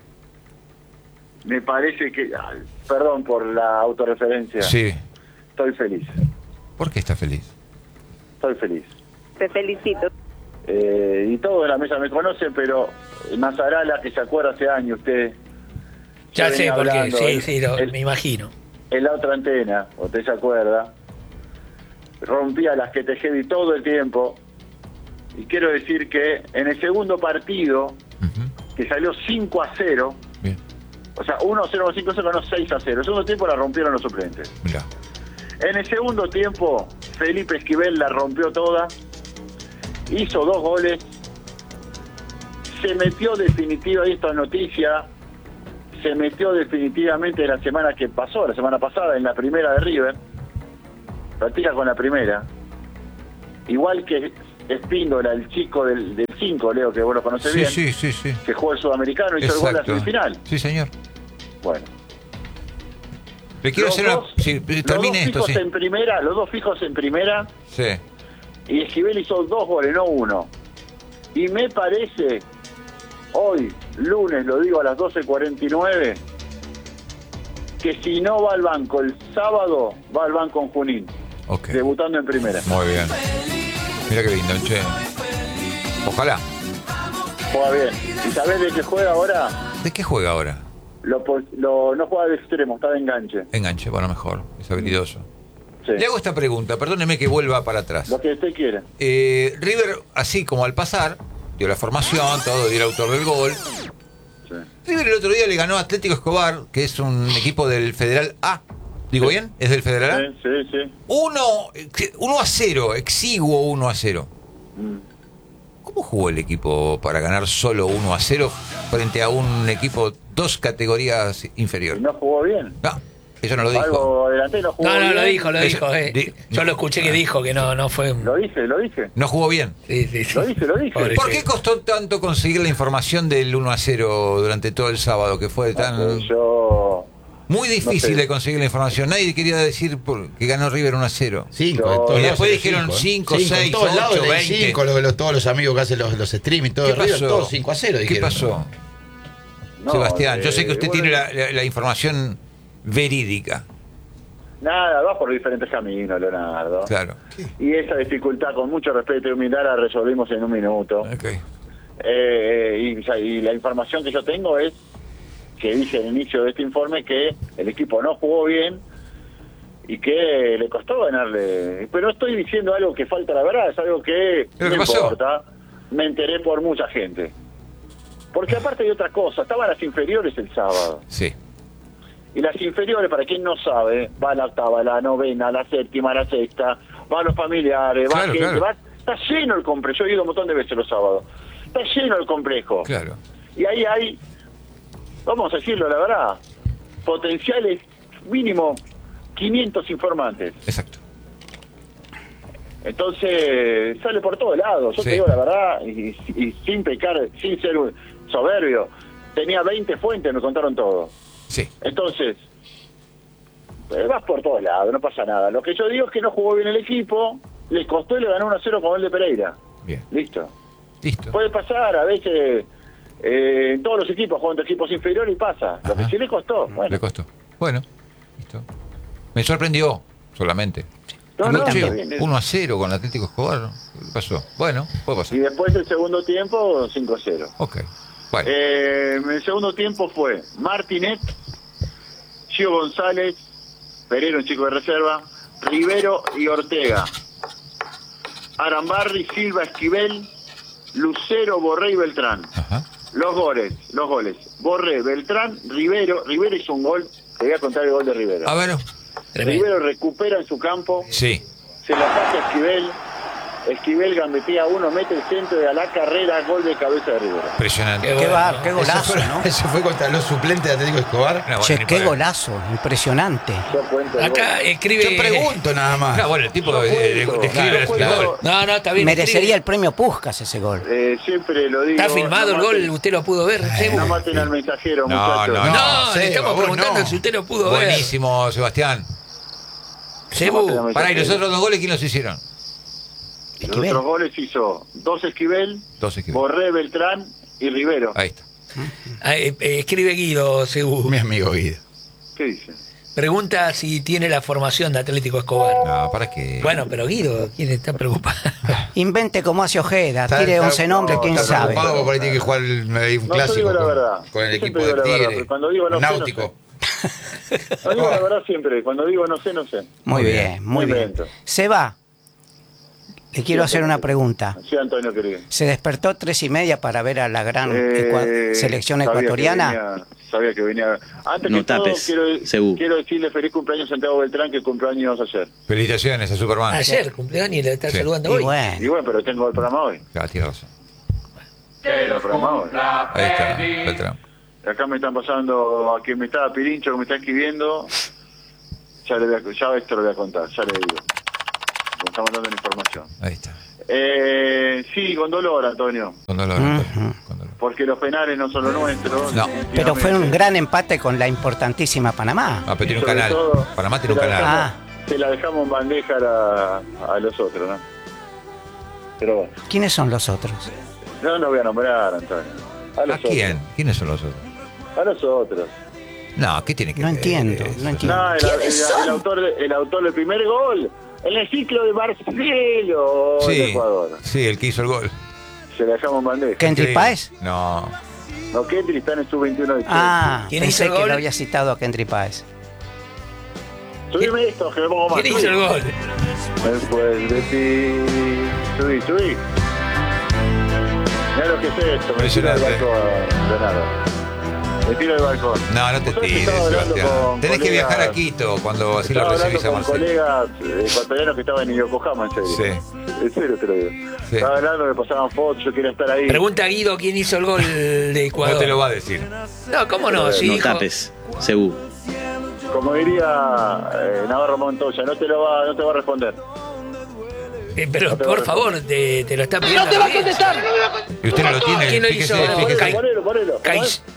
[SPEAKER 9] me parece que... ay, perdón por la autorreferencia.
[SPEAKER 2] Sí.
[SPEAKER 9] Estoy feliz.
[SPEAKER 2] ¿Por qué está feliz?
[SPEAKER 9] Estoy feliz.
[SPEAKER 11] Te felicito.
[SPEAKER 9] Eh, y todos en la mesa me conocen, pero Mazarala, que se acuerda hace años usted...
[SPEAKER 1] Ya
[SPEAKER 9] yo
[SPEAKER 1] sé,
[SPEAKER 9] venía
[SPEAKER 1] porque
[SPEAKER 9] hablando,
[SPEAKER 1] sí,
[SPEAKER 9] el-
[SPEAKER 1] sí, lo-
[SPEAKER 9] el-
[SPEAKER 1] me imagino.
[SPEAKER 9] en la otra antena, usted se acuerda, rompía las que te heavy todo el tiempo, y quiero decir que en el segundo partido
[SPEAKER 2] Ujú.
[SPEAKER 9] que salió cinco a cero.
[SPEAKER 2] Bien,
[SPEAKER 9] O sea, uno a cero con cinco ganó seis a cero. El segundo tiempo la rompieron los suplentes.
[SPEAKER 2] mirá.
[SPEAKER 9] En el segundo tiempo, Felipe Esquivel la rompió toda, hizo dos goles, se metió definitiva, y esta noticia, se metió definitivamente la semana que pasó, la semana pasada, en la primera de River, practica con la primera, igual que Espíndola, el chico del cinco, Leo, que vos lo conocés
[SPEAKER 2] Sí,
[SPEAKER 9] bien,
[SPEAKER 2] sí, sí, sí.
[SPEAKER 9] que jugó el sudamericano, hizo el gol en la
[SPEAKER 2] Exacto.
[SPEAKER 9] semifinal.
[SPEAKER 2] Sí, señor.
[SPEAKER 9] Bueno.
[SPEAKER 2] Le quiero
[SPEAKER 9] Los
[SPEAKER 2] hacer
[SPEAKER 9] dos-
[SPEAKER 2] una... Sí,
[SPEAKER 9] los
[SPEAKER 2] termine
[SPEAKER 9] dos
[SPEAKER 2] esto,
[SPEAKER 9] fijos
[SPEAKER 2] sí.
[SPEAKER 9] en primera, los dos fijos en primera,
[SPEAKER 2] Sí.
[SPEAKER 9] y Esquivel hizo dos goles, no uno. Y me parece, hoy, lunes, lo digo a las doce cuarenta y nueve, que si no va al banco el sábado, va al banco en Junín,
[SPEAKER 2] Ok.
[SPEAKER 9] debutando en primera.
[SPEAKER 2] Muy bien. Mira qué lindo, che. Ojalá.
[SPEAKER 9] Juega bien. ¿Y sabés de qué juega ahora?
[SPEAKER 2] ¿De qué juega ahora?
[SPEAKER 9] Lo, pos- lo- no juega de extremo, está de enganche.
[SPEAKER 2] Enganche, bueno, mejor. Es habilidoso.
[SPEAKER 9] Sí.
[SPEAKER 2] Le hago esta pregunta, perdóneme que vuelva para atrás.
[SPEAKER 9] Lo que usted quiera.
[SPEAKER 2] Eh, River, así como al pasar, dio la formación, todo, dio el autor del gol.
[SPEAKER 9] Sí.
[SPEAKER 2] River el otro día le ganó a Atlético Escobar, que es un equipo del Federal A. ¿Digo bien? ¿Es del Federal A?
[SPEAKER 9] Sí, sí, sí.
[SPEAKER 2] Uno, uno a cero, exiguo uno a cero.
[SPEAKER 9] Mm.
[SPEAKER 2] ¿Cómo jugó el equipo para ganar solo uno a cero frente a un equipo dos categorías
[SPEAKER 9] ¿Y
[SPEAKER 2] inferior?
[SPEAKER 9] no jugó bien?
[SPEAKER 2] No, eso no lo dijo.
[SPEAKER 9] Algo adelante no jugó
[SPEAKER 1] No, no,
[SPEAKER 9] bien.
[SPEAKER 1] lo dijo, lo
[SPEAKER 2] Eso-
[SPEAKER 1] dijo. eh.
[SPEAKER 2] di-
[SPEAKER 1] Yo lo escuché que dijo que no, no fue.
[SPEAKER 9] Lo dije, lo dije.
[SPEAKER 2] No jugó bien.
[SPEAKER 1] Sí, sí, sí.
[SPEAKER 9] Lo dije, lo dije.
[SPEAKER 1] Pobre
[SPEAKER 2] ¿Por
[SPEAKER 1] che.
[SPEAKER 2] qué costó tanto conseguir la información del uno a cero durante todo el sábado? Que fue tan...
[SPEAKER 9] Yo...
[SPEAKER 2] Muy difícil
[SPEAKER 9] no sé.
[SPEAKER 2] de conseguir la información. Nadie quería decir por- que ganó River uno a cero.
[SPEAKER 3] Cinco,
[SPEAKER 9] No,
[SPEAKER 3] en todos
[SPEAKER 2] y
[SPEAKER 3] lados
[SPEAKER 2] después
[SPEAKER 3] era
[SPEAKER 2] dijeron cinco,
[SPEAKER 3] Cinco, en
[SPEAKER 2] seis,
[SPEAKER 3] todos lados
[SPEAKER 2] ocho,
[SPEAKER 3] era
[SPEAKER 2] veinte.
[SPEAKER 3] cinco, los- los- todos los amigos que hacen los, los streaming, todo
[SPEAKER 2] ¿Qué
[SPEAKER 3] de River,
[SPEAKER 2] pasó?
[SPEAKER 3] todos cinco a cero
[SPEAKER 2] ¿Qué
[SPEAKER 3] dijeron.
[SPEAKER 2] pasó?
[SPEAKER 9] No,
[SPEAKER 2] Sebastián, yo
[SPEAKER 9] eh,
[SPEAKER 2] sé que usted
[SPEAKER 9] bueno,
[SPEAKER 2] tiene la, la- la información verídica.
[SPEAKER 9] Nada, va por diferentes caminos, Leonardo.
[SPEAKER 2] Claro.
[SPEAKER 9] Y esa dificultad, con mucho respeto y humildad, la resolvimos en un minuto.
[SPEAKER 2] Ok.
[SPEAKER 9] Eh, y, o sea, y la información que yo tengo es que dice al inicio de este informe que el equipo no jugó bien y que le costó ganarle. Pero no estoy diciendo algo que falta la verdad, es algo que
[SPEAKER 2] ¿Pero
[SPEAKER 9] no
[SPEAKER 2] qué pasó?
[SPEAKER 9] importa. Me enteré por mucha gente. Porque aparte de otra cosa, estaban las inferiores el sábado.
[SPEAKER 2] Sí.
[SPEAKER 9] Y las inferiores, para quien no sabe, va a la octava, la novena, la séptima, la sexta, va a los familiares, va
[SPEAKER 2] Claro,
[SPEAKER 9] gente,
[SPEAKER 2] claro.
[SPEAKER 9] va, está lleno el complejo. Yo he ido un montón de veces los sábados. Está lleno el complejo.
[SPEAKER 2] Claro.
[SPEAKER 9] Y ahí hay, vamos a decirlo la verdad, potenciales mínimo quinientos informantes.
[SPEAKER 2] Exacto.
[SPEAKER 9] Entonces, sale por todos lados. Yo
[SPEAKER 2] Sí.
[SPEAKER 9] te digo la verdad, y, y sin pecar, sin ser un soberbio, tenía veinte fuentes, me contaron todo.
[SPEAKER 2] Sí.
[SPEAKER 9] Entonces, eh, vas por todos lados, no pasa nada. Lo que yo digo es que no jugó bien el equipo, le costó y le ganó uno a cero con el de Pereira.
[SPEAKER 2] Bien.
[SPEAKER 9] Listo.
[SPEAKER 2] Listo.
[SPEAKER 9] Puede pasar, a veces eh, en todos los equipos juegan de equipos inferiores y pasa. Lo que
[SPEAKER 2] Ajá.
[SPEAKER 9] sí le costó, bueno.
[SPEAKER 2] Le costó. Bueno. Listo. Me sorprendió solamente.
[SPEAKER 9] No,
[SPEAKER 2] Digo,
[SPEAKER 9] no,
[SPEAKER 2] che,
[SPEAKER 9] está bien.
[SPEAKER 2] uno a cero con Atlético Escobar. ¿Qué pasó? Bueno, puede pasar.
[SPEAKER 9] Y después del segundo tiempo, cinco a cero.
[SPEAKER 2] Ok. Bueno.
[SPEAKER 9] Eh, en el segundo tiempo fue Martinet, Gio González, Pereira, un chico de reserva, Rivero y Ortega. Arambarri, Silva, Esquivel, Lucero, Borré y Beltrán.
[SPEAKER 2] Ajá.
[SPEAKER 9] Los goles, los goles. Borré, Beltrán, Rivero. Rivero hizo un gol. Te voy a contar el gol de Rivero.
[SPEAKER 2] A ver.
[SPEAKER 1] Tremendo.
[SPEAKER 9] Rivero recupera en su campo,
[SPEAKER 2] Sí.
[SPEAKER 9] se la pasa a Esquivel. Esquivel gambetea a uno, mete el centro de a la carrera, gol de cabeza de Rivero.
[SPEAKER 2] Impresionante.
[SPEAKER 1] Qué
[SPEAKER 4] Qué,
[SPEAKER 1] bueno,
[SPEAKER 4] bar,
[SPEAKER 1] ¿no?
[SPEAKER 4] qué
[SPEAKER 3] Eso
[SPEAKER 4] golazo,
[SPEAKER 3] fue,
[SPEAKER 4] ¿no?
[SPEAKER 3] eso fue contra los suplentes de Atlético Escobar.
[SPEAKER 2] No,
[SPEAKER 4] Che,
[SPEAKER 2] bueno, ni
[SPEAKER 4] qué
[SPEAKER 2] por-
[SPEAKER 4] golazo, impresionante.
[SPEAKER 9] Yo cuento el
[SPEAKER 1] Acá
[SPEAKER 9] gol.
[SPEAKER 1] escribe.
[SPEAKER 3] Yo pregunto nada más.
[SPEAKER 2] No, bueno, el tipo
[SPEAKER 9] Yo
[SPEAKER 2] de, de- de-
[SPEAKER 9] cuento,
[SPEAKER 2] describe
[SPEAKER 9] yo
[SPEAKER 2] el
[SPEAKER 9] cuento.
[SPEAKER 2] gol.
[SPEAKER 1] No, no, está bien.
[SPEAKER 4] Merecería
[SPEAKER 1] escribe.
[SPEAKER 4] el premio Puskás ese gol.
[SPEAKER 9] Eh, siempre lo digo.
[SPEAKER 1] Está filmado
[SPEAKER 9] no
[SPEAKER 1] el gol,
[SPEAKER 9] maten-
[SPEAKER 1] usted lo pudo ver. Sebu.
[SPEAKER 9] No maten al mensajero,
[SPEAKER 2] No,
[SPEAKER 9] muchachos.
[SPEAKER 2] no,
[SPEAKER 1] No,
[SPEAKER 3] No,
[SPEAKER 1] le
[SPEAKER 3] Seba,
[SPEAKER 1] estamos
[SPEAKER 3] vos
[SPEAKER 1] preguntando
[SPEAKER 3] no.
[SPEAKER 1] si usted lo pudo ver.
[SPEAKER 2] Buenísimo, Sebastián.
[SPEAKER 1] Sebu.
[SPEAKER 2] Pará, ¿y los otros dos goles quién los hicieron?
[SPEAKER 9] Los
[SPEAKER 4] Esquivel.
[SPEAKER 9] otros goles hizo dos Esquivel,
[SPEAKER 2] Dos equipos.
[SPEAKER 9] Borré, Beltrán y Rivero.
[SPEAKER 2] Ahí está.
[SPEAKER 1] Ah, eh, eh, escribe Guido, Sebu.
[SPEAKER 3] Mi amigo Guido.
[SPEAKER 9] ¿Qué dice?
[SPEAKER 1] Pregunta si tiene la formación de Atlético Escobar.
[SPEAKER 2] No, ¿para qué?
[SPEAKER 1] Bueno, pero Guido, ¿quién está preocupado?
[SPEAKER 4] Invente como hace Ojeda,
[SPEAKER 3] Está-
[SPEAKER 4] tire
[SPEAKER 3] está-
[SPEAKER 4] once nombres,
[SPEAKER 9] no,
[SPEAKER 4] quién
[SPEAKER 9] está
[SPEAKER 4] sabe.
[SPEAKER 3] Preocupado porque por ahí tiene que jugar el- ahí un
[SPEAKER 9] No, yo
[SPEAKER 3] clásico
[SPEAKER 9] digo la
[SPEAKER 3] con,
[SPEAKER 9] verdad.
[SPEAKER 3] con el
[SPEAKER 9] Yo
[SPEAKER 3] equipo
[SPEAKER 9] siempre
[SPEAKER 3] de
[SPEAKER 9] digo la verdad,
[SPEAKER 3] Tigre.
[SPEAKER 9] pero cuando digo no sé, no
[SPEAKER 3] Náutico.
[SPEAKER 9] No digo la verdad siempre. Cuando digo no sé, no sé.
[SPEAKER 4] Muy
[SPEAKER 2] Muy
[SPEAKER 4] bien,
[SPEAKER 2] bien.
[SPEAKER 4] muy
[SPEAKER 9] Me
[SPEAKER 4] bien.
[SPEAKER 9] invento.
[SPEAKER 4] Seba, Le quiero hacer una pregunta.
[SPEAKER 9] Sí, Antonio, querido.
[SPEAKER 4] ¿Se despertó tres y media para ver a la gran ecua-
[SPEAKER 9] Eh,
[SPEAKER 4] selección
[SPEAKER 9] sabía que
[SPEAKER 4] ecuatoriana?
[SPEAKER 9] venía- sabía que venía. Antes
[SPEAKER 5] No
[SPEAKER 9] que todo,
[SPEAKER 5] tapes,
[SPEAKER 9] quiero,
[SPEAKER 5] Cebú.
[SPEAKER 9] quiero decirle feliz cumpleaños a Santiago Beltrán, que cumpleaños ayer.
[SPEAKER 2] Felicitaciones a Superman.
[SPEAKER 1] Ayer cumpleaños y le está
[SPEAKER 2] Sí.
[SPEAKER 1] saludando
[SPEAKER 4] Y
[SPEAKER 1] hoy.
[SPEAKER 9] Y
[SPEAKER 4] bueno,
[SPEAKER 9] bueno, pero tengo el programa hoy.
[SPEAKER 2] Ah, tiene razón.
[SPEAKER 9] Tengo el programa hoy.
[SPEAKER 2] Ahí está, Beltrán.
[SPEAKER 9] Acá me están pasando, a quien me está Pirincho, que me está escribiendo. Ya, le voy a, ya esto lo voy a contar, ya le digo. Me estamos dando la información.
[SPEAKER 2] Ahí está.
[SPEAKER 9] Eh, sí, con dolor, Antonio.
[SPEAKER 2] Con dolor,
[SPEAKER 4] Ujú.
[SPEAKER 2] Antonio, con dolor.
[SPEAKER 9] Porque los penales no son los nuestros.
[SPEAKER 2] No.
[SPEAKER 4] pero fue un gran empate con la importantísima Panamá.
[SPEAKER 2] Ah, pero tiene un
[SPEAKER 9] Sobre
[SPEAKER 2] canal.
[SPEAKER 9] todo,
[SPEAKER 2] Panamá tiene un
[SPEAKER 9] se la
[SPEAKER 2] canal.
[SPEAKER 4] Ah.
[SPEAKER 9] dejamos- Se la dejamos en bandeja a, a los otros, ¿no? Pero bueno,
[SPEAKER 4] ¿Quiénes son los otros?
[SPEAKER 9] no lo voy a nombrar, Antonio. A los
[SPEAKER 2] ¿A quién? ¿Quiénes son los otros?
[SPEAKER 9] otros. A los otros.
[SPEAKER 2] No, ¿qué tiene que
[SPEAKER 4] No
[SPEAKER 2] ver?
[SPEAKER 4] entiendo, no entiendo.
[SPEAKER 9] No, el, el- el autor, de- el autor del primer gol. En el ciclo de Marcelo en
[SPEAKER 2] Sí,
[SPEAKER 9] Ecuador.
[SPEAKER 2] sí, el que hizo el gol.
[SPEAKER 9] Se la dejamos en bandeja.
[SPEAKER 4] ¿Kendry
[SPEAKER 2] Increíble.
[SPEAKER 4] Páez?
[SPEAKER 2] No.
[SPEAKER 9] No, Kendry está en el sub veintiuno de Chile.
[SPEAKER 4] Ah,
[SPEAKER 1] ¿Quién hizo
[SPEAKER 4] pensé
[SPEAKER 1] el
[SPEAKER 4] que
[SPEAKER 1] gol?
[SPEAKER 4] lo había citado a Kendry Páez.
[SPEAKER 9] Subime esto, que me pongo más.
[SPEAKER 1] ¿Quién hizo el gol?
[SPEAKER 9] Después de ti. Subí, subí. Mirá lo que es esto. Me tiro del
[SPEAKER 2] Impresionante.
[SPEAKER 9] balcón, Leonardo. Me tiro del balcón.
[SPEAKER 2] No, no te
[SPEAKER 9] ¿Sabés que
[SPEAKER 2] tires,
[SPEAKER 9] estaba hablando
[SPEAKER 2] Sebastián.
[SPEAKER 9] con
[SPEAKER 2] Tenés que
[SPEAKER 9] colegas-
[SPEAKER 2] viajar a Quito cuando así lo
[SPEAKER 9] Estaba
[SPEAKER 2] recibís a
[SPEAKER 9] hablando con
[SPEAKER 2] Marcelo.
[SPEAKER 9] colegas eh, ecuatorianos que estaban en Yokohama, en serio.
[SPEAKER 2] Sí.
[SPEAKER 9] En serio te lo digo.
[SPEAKER 2] Sí.
[SPEAKER 9] Estaba hablando, me pasaban fotos, yo quería estar ahí.
[SPEAKER 1] Pregunta a Guido quién hizo el gol de Ecuador.
[SPEAKER 2] No te lo va a decir.
[SPEAKER 1] No, ¿cómo no? Sí,
[SPEAKER 5] No
[SPEAKER 1] hijo.
[SPEAKER 5] tapes, Cebú.
[SPEAKER 9] Como diría eh, Navarro Montoya, no te lo va, no te va a responder.
[SPEAKER 1] Eh, pero
[SPEAKER 9] No te
[SPEAKER 1] por
[SPEAKER 9] va a
[SPEAKER 1] favor, te, te lo está pidiendo. ¡No te va a contestar!
[SPEAKER 2] Y usted no lo tiene.
[SPEAKER 1] ¿Quién lo
[SPEAKER 2] fíjese,
[SPEAKER 1] hizo?
[SPEAKER 2] fíjese.
[SPEAKER 1] Cai-
[SPEAKER 9] Ponelo, ponelo. ¿Cómo
[SPEAKER 1] Cai-
[SPEAKER 9] es?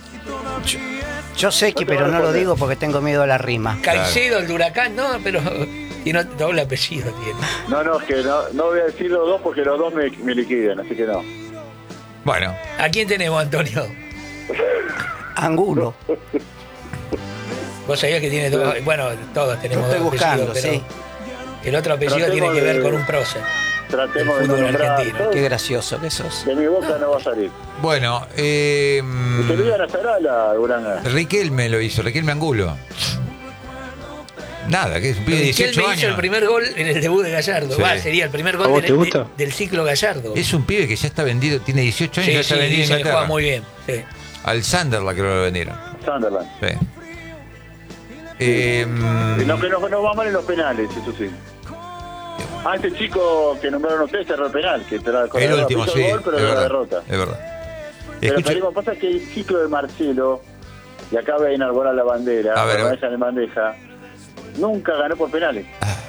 [SPEAKER 4] Yo sé que,
[SPEAKER 9] No te
[SPEAKER 4] pero
[SPEAKER 9] va a
[SPEAKER 4] no lo
[SPEAKER 9] responder.
[SPEAKER 4] digo porque tengo miedo a la rima.
[SPEAKER 1] Caicedo, el de Huracán, no, pero tiene doble apellido. Tiene.
[SPEAKER 9] No, no, es que no, no voy a decir los dos porque los dos me, me liquidan, así que no.
[SPEAKER 2] Bueno,
[SPEAKER 1] ¿A quién tenemos, Antonio?
[SPEAKER 4] Angulo.
[SPEAKER 1] Vos sabías que tiene dos. Bueno, todos tenemos
[SPEAKER 4] Lo estoy
[SPEAKER 1] dos apellidos,
[SPEAKER 4] buscando,
[SPEAKER 1] pero
[SPEAKER 4] sí.
[SPEAKER 1] el otro apellido
[SPEAKER 9] Tratemos
[SPEAKER 1] tiene que ver
[SPEAKER 9] de-
[SPEAKER 1] con un prócer.
[SPEAKER 9] Tratemos
[SPEAKER 1] El
[SPEAKER 9] de no
[SPEAKER 1] fútbol
[SPEAKER 9] nombrar.
[SPEAKER 1] argentino.
[SPEAKER 9] todo.
[SPEAKER 4] Qué gracioso que sos.
[SPEAKER 9] De mi boca no va a salir.
[SPEAKER 2] bueno. Eh,
[SPEAKER 9] Y te lo iban a hacer a la Uranga.
[SPEAKER 2] Riquelme lo hizo, Riquelme Angulo. Nada, que es un pibe de
[SPEAKER 1] Riquelme
[SPEAKER 2] dieciocho
[SPEAKER 1] hizo el
[SPEAKER 2] años.
[SPEAKER 1] primer gol en el debut de Gallardo.
[SPEAKER 2] Sí.
[SPEAKER 1] Va, sería el primer
[SPEAKER 5] ¿A
[SPEAKER 1] gol
[SPEAKER 5] vos
[SPEAKER 1] del,
[SPEAKER 5] te gusta?
[SPEAKER 1] de- del ciclo Gallardo.
[SPEAKER 2] Es un pibe que ya está vendido, tiene dieciocho años y
[SPEAKER 1] sí,
[SPEAKER 2] ya está
[SPEAKER 1] sí,
[SPEAKER 2] vendido en
[SPEAKER 1] dice que
[SPEAKER 2] Inglaterra.
[SPEAKER 1] juega muy bien. Sí.
[SPEAKER 2] Al Sunderland creo que lo vendieron.
[SPEAKER 9] Sunderland.
[SPEAKER 2] Sí. Eh,
[SPEAKER 9] Y no, que no, no va mal en los penales, eso sí. Ah, este chico que nombraron ustedes cerró el penal, que te la con
[SPEAKER 2] el
[SPEAKER 9] la
[SPEAKER 2] último,
[SPEAKER 9] pisó
[SPEAKER 2] sí,
[SPEAKER 9] el gol, pero
[SPEAKER 2] es
[SPEAKER 9] de la
[SPEAKER 2] verdad,
[SPEAKER 9] derrota.
[SPEAKER 2] es verdad.
[SPEAKER 9] Pero
[SPEAKER 2] Escucha,
[SPEAKER 9] Federico, pasa que el ciclo de Marcelo, y acá va a enarbolar la bandera,
[SPEAKER 2] A ver,
[SPEAKER 9] la
[SPEAKER 2] a ver.
[SPEAKER 9] bandeja en bandeja, nunca ganó por penales.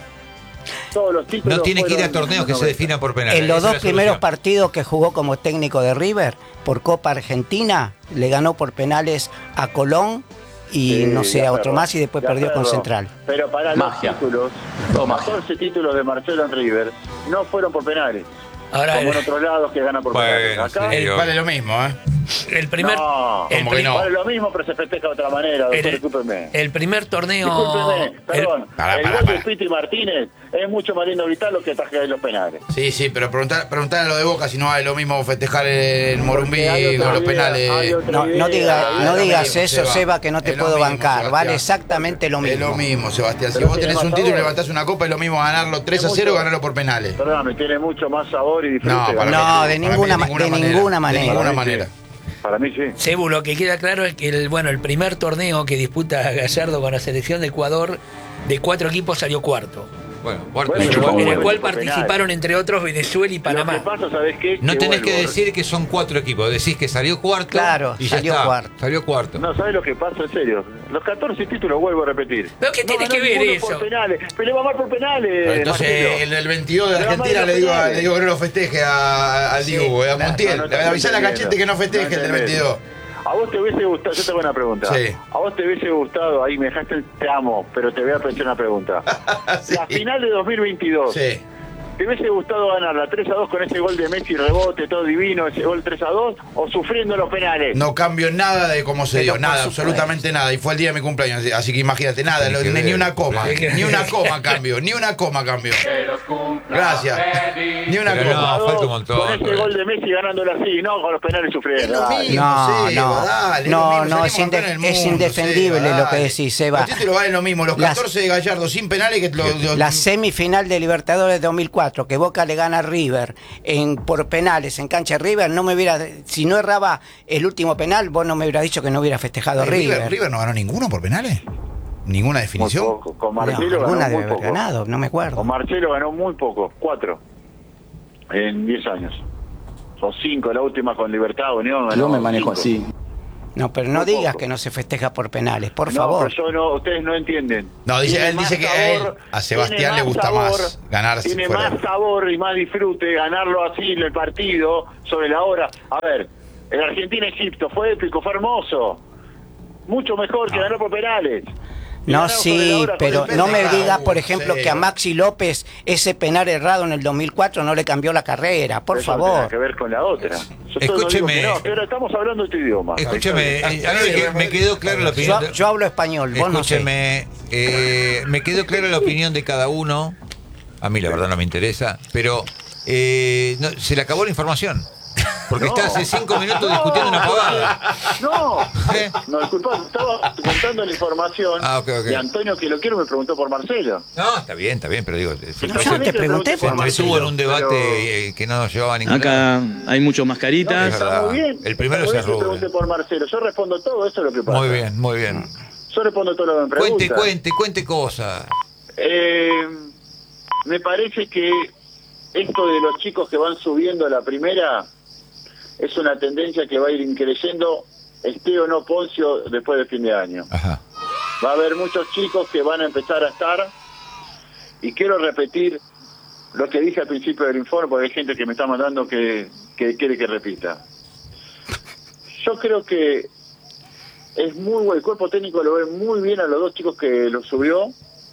[SPEAKER 9] Todos los títulos
[SPEAKER 2] no tiene que ir a
[SPEAKER 9] fueron-
[SPEAKER 2] torneos que
[SPEAKER 9] no,
[SPEAKER 2] se definan por penales.
[SPEAKER 4] En los
[SPEAKER 2] Esa
[SPEAKER 4] dos
[SPEAKER 2] es la
[SPEAKER 4] primeros
[SPEAKER 2] solución.
[SPEAKER 4] partidos que jugó como técnico de River, por Copa Argentina, le ganó por penales a Colón y
[SPEAKER 9] Sí,
[SPEAKER 4] no sé,
[SPEAKER 9] de
[SPEAKER 4] a otro
[SPEAKER 9] acuerdo,
[SPEAKER 4] más y después
[SPEAKER 9] de
[SPEAKER 4] perdió con
[SPEAKER 9] acuerdo.
[SPEAKER 4] Central.
[SPEAKER 9] Pero para
[SPEAKER 5] Magia.
[SPEAKER 9] los títulos,
[SPEAKER 5] Todo magia.
[SPEAKER 9] catorce títulos de Marcelo en River no fueron por penales.
[SPEAKER 1] Ahora,
[SPEAKER 9] como en
[SPEAKER 1] el,
[SPEAKER 9] otros lados que ganan por
[SPEAKER 2] Bueno,
[SPEAKER 9] penales. Acá,
[SPEAKER 2] sí.
[SPEAKER 3] Vale lo mismo, ¿eh?
[SPEAKER 1] el primer.
[SPEAKER 9] no,
[SPEAKER 1] el,
[SPEAKER 3] ¿cómo que
[SPEAKER 1] pri-
[SPEAKER 3] no?
[SPEAKER 9] vale lo mismo, pero se festeja de otra manera, doctor,
[SPEAKER 1] el,
[SPEAKER 9] discúlpeme.
[SPEAKER 1] el primer torneo.
[SPEAKER 9] Discúlpeme,
[SPEAKER 1] el-
[SPEAKER 9] perdón.
[SPEAKER 3] Pará,
[SPEAKER 9] el
[SPEAKER 3] pará,
[SPEAKER 9] gol de
[SPEAKER 3] pará.
[SPEAKER 9] Piti Martínez es mucho más lindo gritarlo que atajar los penales.
[SPEAKER 3] Sí, sí, pero preguntar, preguntar a lo de Boca si no vale lo mismo festejar en Morumbí
[SPEAKER 9] Porque hay otra
[SPEAKER 3] con los
[SPEAKER 9] idea,
[SPEAKER 3] penales.
[SPEAKER 9] hay otra
[SPEAKER 4] No, no,
[SPEAKER 9] idea,
[SPEAKER 4] diga,
[SPEAKER 9] hay
[SPEAKER 4] no
[SPEAKER 9] otra
[SPEAKER 4] digas
[SPEAKER 9] idea.
[SPEAKER 4] eso,
[SPEAKER 3] Seba.
[SPEAKER 4] Seba, que no te
[SPEAKER 3] Es lo
[SPEAKER 4] puedo
[SPEAKER 3] mismo,
[SPEAKER 4] bancar.
[SPEAKER 3] Sebastián.
[SPEAKER 4] Vale exactamente lo
[SPEAKER 3] Es
[SPEAKER 4] mismo.
[SPEAKER 3] lo mismo, Sebastián. Si
[SPEAKER 9] Pero
[SPEAKER 3] vos
[SPEAKER 9] tiene
[SPEAKER 3] tenés un
[SPEAKER 9] más
[SPEAKER 3] título y
[SPEAKER 9] sabor.
[SPEAKER 3] levantás una copa, es lo mismo ganarlo tres a
[SPEAKER 9] Es
[SPEAKER 3] cero o
[SPEAKER 9] mucho-
[SPEAKER 3] ganarlo por penales.
[SPEAKER 9] Perdóname, tiene mucho más sabor y disfrute.
[SPEAKER 3] No, para
[SPEAKER 9] ganar.
[SPEAKER 3] mí
[SPEAKER 4] No,
[SPEAKER 3] sí,
[SPEAKER 4] de
[SPEAKER 3] para mí
[SPEAKER 4] ninguna ma- de ninguna manera.
[SPEAKER 3] De ninguna
[SPEAKER 9] Para mí
[SPEAKER 3] manera.
[SPEAKER 9] sí. Para mí sí.
[SPEAKER 1] Sebu, lo que queda claro es que el, bueno, el primer torneo que disputa Gallardo con la selección de Ecuador, de cuatro equipos salió cuarto.
[SPEAKER 2] Bueno, cuarto,
[SPEAKER 9] Bueno,
[SPEAKER 2] pero
[SPEAKER 9] pero
[SPEAKER 1] En
[SPEAKER 2] bueno.
[SPEAKER 1] el cual
[SPEAKER 9] por
[SPEAKER 1] participaron
[SPEAKER 9] penales.
[SPEAKER 1] entre otros Venezuela y
[SPEAKER 9] Lo
[SPEAKER 1] Panamá.
[SPEAKER 9] que pasa, ¿sabés qué?
[SPEAKER 2] No tenés que
[SPEAKER 9] vuelvo.
[SPEAKER 2] decir que son cuatro equipos, decís que salió cuarto
[SPEAKER 4] Claro,
[SPEAKER 2] y ya
[SPEAKER 4] salió
[SPEAKER 2] está.
[SPEAKER 4] cuarto.
[SPEAKER 2] Salió cuarto.
[SPEAKER 9] No, ¿sabés lo que pasa? En serio. Los catorce títulos, vuelvo a repetir.
[SPEAKER 1] ¿Pero qué
[SPEAKER 9] No
[SPEAKER 1] tiene
[SPEAKER 9] ganó
[SPEAKER 1] que ver
[SPEAKER 9] ninguno
[SPEAKER 1] eso?
[SPEAKER 9] Por penales. Pero le va mal por penales.
[SPEAKER 3] Pero entonces
[SPEAKER 9] Marcelo.
[SPEAKER 3] el del veintidós de
[SPEAKER 9] Le va mal
[SPEAKER 3] Argentina
[SPEAKER 9] en
[SPEAKER 3] le
[SPEAKER 9] los
[SPEAKER 3] digo, a-
[SPEAKER 9] penales.
[SPEAKER 3] le digo que no lo festeje a- al
[SPEAKER 1] Sí,
[SPEAKER 3] Dibu, eh, a
[SPEAKER 1] claro.
[SPEAKER 3] Montiel.
[SPEAKER 9] No, no
[SPEAKER 3] Le
[SPEAKER 9] te
[SPEAKER 3] avisale a
[SPEAKER 9] estoy
[SPEAKER 3] Cachete que no festeje
[SPEAKER 9] entendiendo.
[SPEAKER 3] el del veintidós.
[SPEAKER 9] ¿A vos te hubiese gustado? Yo te hago una pregunta.
[SPEAKER 3] Sí.
[SPEAKER 9] ¿A vos te hubiese gustado? Ahí me dejaste el te amo, pero te voy a pensar una pregunta.
[SPEAKER 3] Sí.
[SPEAKER 9] La final de dos mil veintidós.
[SPEAKER 3] Sí.
[SPEAKER 9] ¿Te hubiese gustado ganarla tres a dos con ese gol de Messi, rebote, todo divino, ese gol tres a dos, o sufriendo los penales?
[SPEAKER 3] No cambio nada de cómo se
[SPEAKER 4] Pero
[SPEAKER 3] dio,
[SPEAKER 4] por
[SPEAKER 3] nada,
[SPEAKER 4] supuesto.
[SPEAKER 3] absolutamente nada. Y fue el día de mi cumpleaños, así- así que imagínate, nada,
[SPEAKER 2] Tiene
[SPEAKER 3] lo-
[SPEAKER 2] que
[SPEAKER 3] ni,
[SPEAKER 2] ver.
[SPEAKER 3] ni una coma,
[SPEAKER 1] Tiene que
[SPEAKER 3] ni
[SPEAKER 1] ver.
[SPEAKER 3] una coma cambio, ni una coma cambio. Gracias. Ni una
[SPEAKER 2] Pero
[SPEAKER 3] coma.
[SPEAKER 2] no, falta un montón,
[SPEAKER 9] Con ese
[SPEAKER 2] todavía.
[SPEAKER 9] gol de Messi ganándolo así, no con los penales sufriendo.
[SPEAKER 3] Es lo
[SPEAKER 9] Dale.
[SPEAKER 3] mismo.
[SPEAKER 4] No,
[SPEAKER 3] Seba,
[SPEAKER 4] no,
[SPEAKER 3] dale, es lo
[SPEAKER 4] no,
[SPEAKER 3] mismo,
[SPEAKER 4] no,
[SPEAKER 3] salimos
[SPEAKER 4] es, inde-
[SPEAKER 3] campeón del
[SPEAKER 4] es
[SPEAKER 3] mundo,
[SPEAKER 4] indefendible
[SPEAKER 3] Seba,
[SPEAKER 4] lo que
[SPEAKER 3] dale.
[SPEAKER 4] decís, Seba.
[SPEAKER 3] Los títulos valen lo mismo, los
[SPEAKER 4] Las-
[SPEAKER 3] catorce de Gallardo sin penales que los, los-
[SPEAKER 4] La semifinal de Libertadores de dos mil cuatro. cuatro, que Boca le gana a River en, por penales en cancha de River, no me hubiera, si no erraba el último penal, vos no me hubieras dicho que no hubiera festejado
[SPEAKER 3] Eh, River,
[SPEAKER 4] River.
[SPEAKER 3] River no ganó ninguno por penales. ¿Ninguna
[SPEAKER 9] Muy
[SPEAKER 3] definición?
[SPEAKER 9] poco. Con
[SPEAKER 4] No,
[SPEAKER 9] Marcelo
[SPEAKER 4] alguna
[SPEAKER 9] ganó
[SPEAKER 4] debe
[SPEAKER 9] muy
[SPEAKER 4] haber
[SPEAKER 9] poco.
[SPEAKER 4] ganado, no me acuerdo.
[SPEAKER 9] Con Marcelo ganó muy poco, cuatro. En diez años. O cinco, la última con Libertad, Unión. ganó
[SPEAKER 8] Yo me manejo
[SPEAKER 9] cinco.
[SPEAKER 8] así.
[SPEAKER 4] No, pero no
[SPEAKER 9] Muy
[SPEAKER 4] digas
[SPEAKER 9] poco.
[SPEAKER 4] que no se festeja por penales, por
[SPEAKER 9] No,
[SPEAKER 4] favor.
[SPEAKER 9] pero yo no, ustedes no entienden.
[SPEAKER 3] No, dice,
[SPEAKER 9] Tiene
[SPEAKER 3] él dice
[SPEAKER 9] más
[SPEAKER 3] que a él,
[SPEAKER 9] sabor,
[SPEAKER 3] a Sebastián
[SPEAKER 9] tiene
[SPEAKER 3] le gusta
[SPEAKER 9] sabor,
[SPEAKER 3] más ganar
[SPEAKER 9] Tiene
[SPEAKER 3] fuera.
[SPEAKER 9] más sabor y más disfrute ganarlo así en el partido, sobre la hora. A ver, el Argentina-Egipto fue épico, fue hermoso. Mucho mejor que ganar por penales. Y
[SPEAKER 4] No,
[SPEAKER 9] ganamos sobre la
[SPEAKER 4] sí,
[SPEAKER 9] hora con
[SPEAKER 4] pero
[SPEAKER 9] el
[SPEAKER 4] no me
[SPEAKER 9] penal.
[SPEAKER 4] digas, por ejemplo,
[SPEAKER 3] sí.
[SPEAKER 4] que a Maxi López ese penal errado en el dos mil cuatro no le cambió la carrera, por
[SPEAKER 9] Eso no tiene
[SPEAKER 4] favor.
[SPEAKER 9] que ver con la otra. Yo solo
[SPEAKER 2] Escúcheme.
[SPEAKER 9] digo que no, pero estamos hablando de tu idioma.
[SPEAKER 2] Escúchame, eh, a mí me quedó, me quedó clara la opinión.
[SPEAKER 4] Yo,
[SPEAKER 2] de-
[SPEAKER 4] yo hablo español, vos no sé.
[SPEAKER 2] Escúcheme, eh, me quedó clara la opinión de cada uno. A mí la verdad no me interesa, pero eh, no, se le acabó la información. Porque
[SPEAKER 9] No.
[SPEAKER 2] está hace cinco minutos discutiendo una pavada.
[SPEAKER 9] No,
[SPEAKER 2] ¿Eh?
[SPEAKER 9] no, disculpa, estaba contando la información
[SPEAKER 2] Ah, ok, ok.
[SPEAKER 9] de Antonio que lo quiero me preguntó por Marcelo.
[SPEAKER 2] No, está bien, está bien, pero digo, se
[SPEAKER 4] No, yo no te pregunté
[SPEAKER 2] se
[SPEAKER 4] por
[SPEAKER 2] entretuvo en un debate
[SPEAKER 9] pero-
[SPEAKER 2] eh, que no llevaba a ningún lado.
[SPEAKER 11] Acá hay muchos mascaritas.
[SPEAKER 2] Es
[SPEAKER 9] Está
[SPEAKER 2] verdad.
[SPEAKER 9] muy bien.
[SPEAKER 2] El primero
[SPEAKER 9] Está muy
[SPEAKER 2] es
[SPEAKER 9] bien que
[SPEAKER 2] Rubén.
[SPEAKER 9] pregunte por Marcelo. Yo respondo todo, eso es lo que pasa.
[SPEAKER 2] Muy bien, muy bien.
[SPEAKER 9] Yo respondo todo lo que me pregunta.
[SPEAKER 2] Cuente, cuente, cuente cosas.
[SPEAKER 9] Eh, me parece que esto de los chicos que van subiendo a la primera es una tendencia que va a ir creciendo, esté o no Poncio, después de fin de año.
[SPEAKER 2] Ajá.
[SPEAKER 9] Va a haber muchos chicos que van a empezar a estar, y quiero repetir lo que dije al principio del informe, porque hay gente que me está mandando que, que quiere que repita. Yo creo que es muy bueno, el cuerpo técnico lo ve muy bien a los dos chicos que lo subió,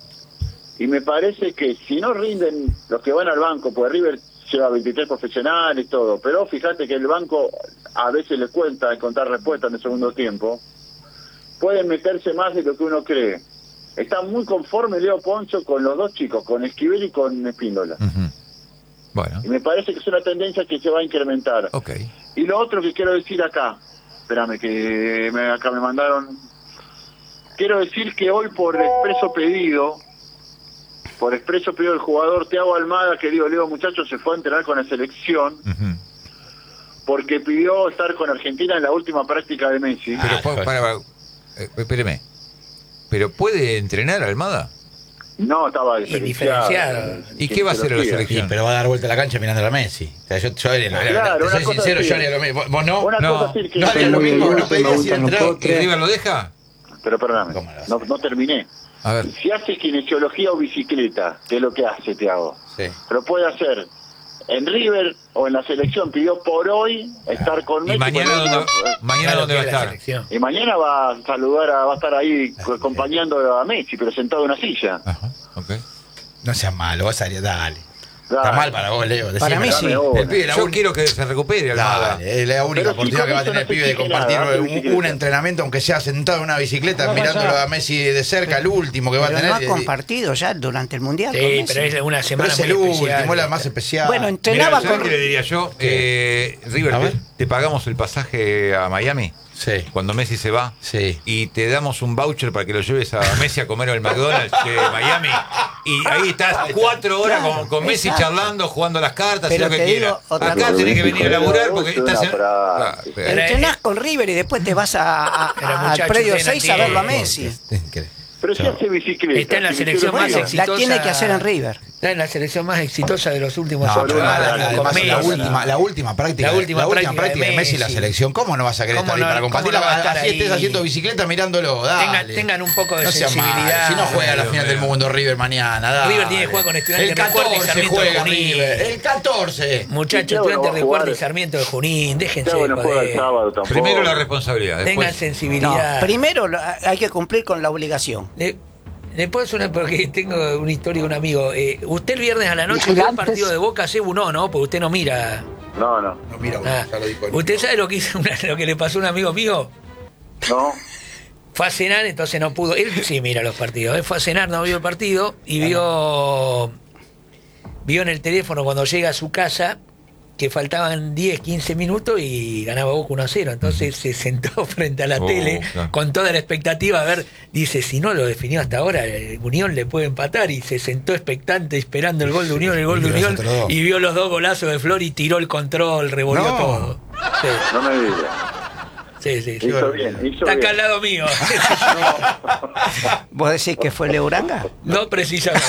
[SPEAKER 9] y me parece que si no rinden los que van al banco, porque River lleva veintitrés profesionales y todo, pero fíjate que el banco a veces le cuenta encontrar respuestas en el segundo tiempo, pueden meterse más de lo que uno cree. Está muy conforme Leo Poncho con los dos chicos, con Esquivel y con Espíndola.
[SPEAKER 2] Ujú. Bueno,
[SPEAKER 9] Y me parece que es una tendencia que se va a incrementar.
[SPEAKER 2] ok.
[SPEAKER 9] Y lo otro que quiero decir acá, espérame que me, acá me mandaron, quiero decir que hoy por expreso pedido, por expreso pedido del jugador Thiago Almada, querido Leo muchachos, se fue a entrenar con la selección
[SPEAKER 2] Ujú.
[SPEAKER 9] porque pidió estar con Argentina en la última práctica de Messi.
[SPEAKER 2] Pero,
[SPEAKER 3] Ah,
[SPEAKER 2] pa-
[SPEAKER 3] pues.
[SPEAKER 2] para, para, eh, espéreme. ¿Pero puede entrenar Almada?
[SPEAKER 9] No, estaba
[SPEAKER 1] Y diferenciado.
[SPEAKER 2] ¿Y qué va a hacer en la
[SPEAKER 3] Sí,
[SPEAKER 2] selección?
[SPEAKER 3] pero va a dar vuelta a la cancha mirando a Messi. O sea, yo, yo haría lo-
[SPEAKER 9] Claro,
[SPEAKER 3] te
[SPEAKER 9] una
[SPEAKER 3] soy
[SPEAKER 9] cosa
[SPEAKER 3] sincero,
[SPEAKER 9] así.
[SPEAKER 3] yo haría lo mismo. ¿Vos no?
[SPEAKER 9] Una
[SPEAKER 2] No,
[SPEAKER 9] cosa así que
[SPEAKER 3] no haría lo mismo, no pedirías ir a entrenar.
[SPEAKER 2] ¿Y River lo deja?
[SPEAKER 9] Pero perdóname,
[SPEAKER 3] ¿Cómo lo hace?
[SPEAKER 9] no, no terminé.
[SPEAKER 2] A ver.
[SPEAKER 9] Si hace kinesiología o bicicleta, que es lo que hace Thiago,
[SPEAKER 3] Sí.
[SPEAKER 9] pero puede hacer en River o en la selección, pidió por hoy estar con Messi.
[SPEAKER 2] ¿Y mañana
[SPEAKER 9] con
[SPEAKER 2] dónde,
[SPEAKER 9] Messi.
[SPEAKER 2] mañana
[SPEAKER 1] Claro,
[SPEAKER 2] dónde va a
[SPEAKER 1] que es la
[SPEAKER 2] estar?
[SPEAKER 1] selección.
[SPEAKER 9] Y mañana va a saludar, a, va a estar ahí co- acompañando a Messi, pero sentado en una silla.
[SPEAKER 2] Ajá, ok.
[SPEAKER 3] No seas malo, vos harías, dale.
[SPEAKER 9] Dale.
[SPEAKER 3] Está mal para vos, Leo.
[SPEAKER 4] Para mí
[SPEAKER 3] decímelo.
[SPEAKER 4] sí.
[SPEAKER 9] Dame una.
[SPEAKER 3] El pibe, la
[SPEAKER 2] Yo
[SPEAKER 3] uni-
[SPEAKER 2] quiero que se recupere Almada.
[SPEAKER 3] Dale, es la única
[SPEAKER 9] Pero
[SPEAKER 3] oportunidad
[SPEAKER 9] si
[SPEAKER 3] que va a
[SPEAKER 9] con
[SPEAKER 3] tener el
[SPEAKER 9] eso no
[SPEAKER 3] pibe
[SPEAKER 9] se
[SPEAKER 3] de
[SPEAKER 9] exige
[SPEAKER 3] compartir
[SPEAKER 9] nada, hace
[SPEAKER 3] un,
[SPEAKER 9] bicicleta.
[SPEAKER 3] un entrenamiento, aunque sea sentado en una bicicleta,
[SPEAKER 4] No,
[SPEAKER 3] mirándolo
[SPEAKER 4] ya.
[SPEAKER 3] a Messi de cerca, el último que va a
[SPEAKER 4] Pero
[SPEAKER 3] tener.
[SPEAKER 4] no ha
[SPEAKER 3] eh,
[SPEAKER 4] compartido ya durante el Mundial. con
[SPEAKER 1] Sí,
[SPEAKER 4] Messi.
[SPEAKER 1] pero es una
[SPEAKER 3] pero
[SPEAKER 1] semana
[SPEAKER 3] es el
[SPEAKER 1] muy
[SPEAKER 3] último,
[SPEAKER 1] especial.
[SPEAKER 3] es la más especial.
[SPEAKER 4] Bueno,
[SPEAKER 2] Mirá,
[SPEAKER 4] entrenaba
[SPEAKER 2] ¿sabés
[SPEAKER 4] con...
[SPEAKER 2] qué le diría yo? Eh, River,
[SPEAKER 3] A
[SPEAKER 2] te,
[SPEAKER 3] ver.
[SPEAKER 2] te pagamos el pasaje a Miami
[SPEAKER 3] Sí.
[SPEAKER 2] cuando Messi se va.
[SPEAKER 3] Sí.
[SPEAKER 2] Y te damos un voucher para que lo lleves a Messi a comer al McDonald's de Miami. Y ahí estás cuatro horas
[SPEAKER 4] Claro,
[SPEAKER 2] con, con Messi
[SPEAKER 4] exacto.
[SPEAKER 2] charlando, jugando las cartas,
[SPEAKER 4] Pero
[SPEAKER 2] y lo que
[SPEAKER 4] te digo
[SPEAKER 2] quiera.
[SPEAKER 4] otra
[SPEAKER 2] Acá
[SPEAKER 4] cosa.
[SPEAKER 2] tenés que venir a laburar porque
[SPEAKER 9] Es una
[SPEAKER 2] estás en...
[SPEAKER 9] práctica.
[SPEAKER 2] Ah, pero-
[SPEAKER 4] Entrenás con River y después te vas a, a-
[SPEAKER 1] Pero,
[SPEAKER 4] a- al
[SPEAKER 1] muchachos,
[SPEAKER 4] predio
[SPEAKER 1] ustedes no
[SPEAKER 4] seis a verlo a
[SPEAKER 1] entienden.
[SPEAKER 4] Messi.
[SPEAKER 9] Pero si hace bicicleta.
[SPEAKER 1] Está en la
[SPEAKER 9] si
[SPEAKER 1] selección
[SPEAKER 9] bicicleta-
[SPEAKER 1] más
[SPEAKER 4] Bueno,
[SPEAKER 1] exitosa.
[SPEAKER 4] la tiene que hacer en River.
[SPEAKER 1] Está en la selección más exitosa de los últimos
[SPEAKER 3] No,
[SPEAKER 1] ocho
[SPEAKER 3] pero
[SPEAKER 9] Además,
[SPEAKER 1] años.
[SPEAKER 3] además,
[SPEAKER 1] con
[SPEAKER 3] la
[SPEAKER 1] Messi.
[SPEAKER 3] última, la última práctica,
[SPEAKER 1] La última práctica de
[SPEAKER 3] práctica de Messi en la
[SPEAKER 1] Messi.
[SPEAKER 3] selección. ¿Cómo no vas a querer
[SPEAKER 1] ¿Cómo
[SPEAKER 3] estar ahí
[SPEAKER 1] no-
[SPEAKER 3] para
[SPEAKER 1] cómo
[SPEAKER 3] compartirla?
[SPEAKER 1] no va a estar
[SPEAKER 3] Así
[SPEAKER 1] ahí?
[SPEAKER 3] estés haciendo bicicleta mirándolo. Dale.
[SPEAKER 1] Tengan- tengan un poco de
[SPEAKER 3] no seas malo.
[SPEAKER 1] sensibilidad.
[SPEAKER 3] Si no juega a la
[SPEAKER 2] Dios
[SPEAKER 3] final del
[SPEAKER 2] mío.
[SPEAKER 3] mundo River mañana, dale.
[SPEAKER 1] River tiene que jugar con Estudiantes
[SPEAKER 3] El
[SPEAKER 1] de Recuerdo y
[SPEAKER 3] catorce
[SPEAKER 1] Sarmiento de
[SPEAKER 3] juega
[SPEAKER 1] Junín.
[SPEAKER 3] River. El catorce.
[SPEAKER 1] Muchachos,
[SPEAKER 9] Thiago no
[SPEAKER 1] estudiantes
[SPEAKER 9] va a
[SPEAKER 1] de Recuerdo y
[SPEAKER 9] jugar.
[SPEAKER 1] Sarmiento de Junín, déjense
[SPEAKER 9] Thiago
[SPEAKER 1] de
[SPEAKER 9] no juega el
[SPEAKER 1] joder.
[SPEAKER 9] sábado tampoco.
[SPEAKER 2] Primero la responsabilidad.
[SPEAKER 1] Tengan
[SPEAKER 2] Después,
[SPEAKER 4] No,
[SPEAKER 1] sensibilidad.
[SPEAKER 4] primero lo- hay que cumplir con la obligación.
[SPEAKER 1] Le, le puedo hacer una, porque tengo una historia de un amigo. Eh, usted el viernes a la noche vio el partido de Boca, Cebu no, ¿no? Porque usted no mira.
[SPEAKER 9] No, no,
[SPEAKER 3] No, mira,
[SPEAKER 1] Ah.
[SPEAKER 3] ya lo dijo el-
[SPEAKER 1] ¿Usted sabe lo que hizo una- lo que le pasó a un amigo mío?
[SPEAKER 9] no.
[SPEAKER 1] Fue a cenar, entonces no pudo. Él sí mira los partidos. Él fue a cenar, no vio el partido y vio vio en el teléfono cuando llega a su casa que faltaban diez, quince minutos y ganaba Boca uno a cero. Entonces se sentó frente a la
[SPEAKER 2] Oh,
[SPEAKER 1] tele
[SPEAKER 2] claro.
[SPEAKER 1] con toda la expectativa. A ver, dice, si no lo definió hasta ahora, eh, Unión le puede empatar. Y se sentó expectante esperando el gol de Unión, el gol de
[SPEAKER 3] Y los
[SPEAKER 1] Unión.
[SPEAKER 3] otros dos.
[SPEAKER 1] Y vio los dos golazos de Flor y tiró el control, revolvió
[SPEAKER 3] No.
[SPEAKER 1] todo. Sí,
[SPEAKER 9] No me digas.
[SPEAKER 1] sí, sí. sí.
[SPEAKER 9] Hizo bien, hizo
[SPEAKER 1] Está acá
[SPEAKER 9] bien.
[SPEAKER 1] al lado mío.
[SPEAKER 4] ¿Vos decís que fue Leo Uranga?
[SPEAKER 1] No precisamente.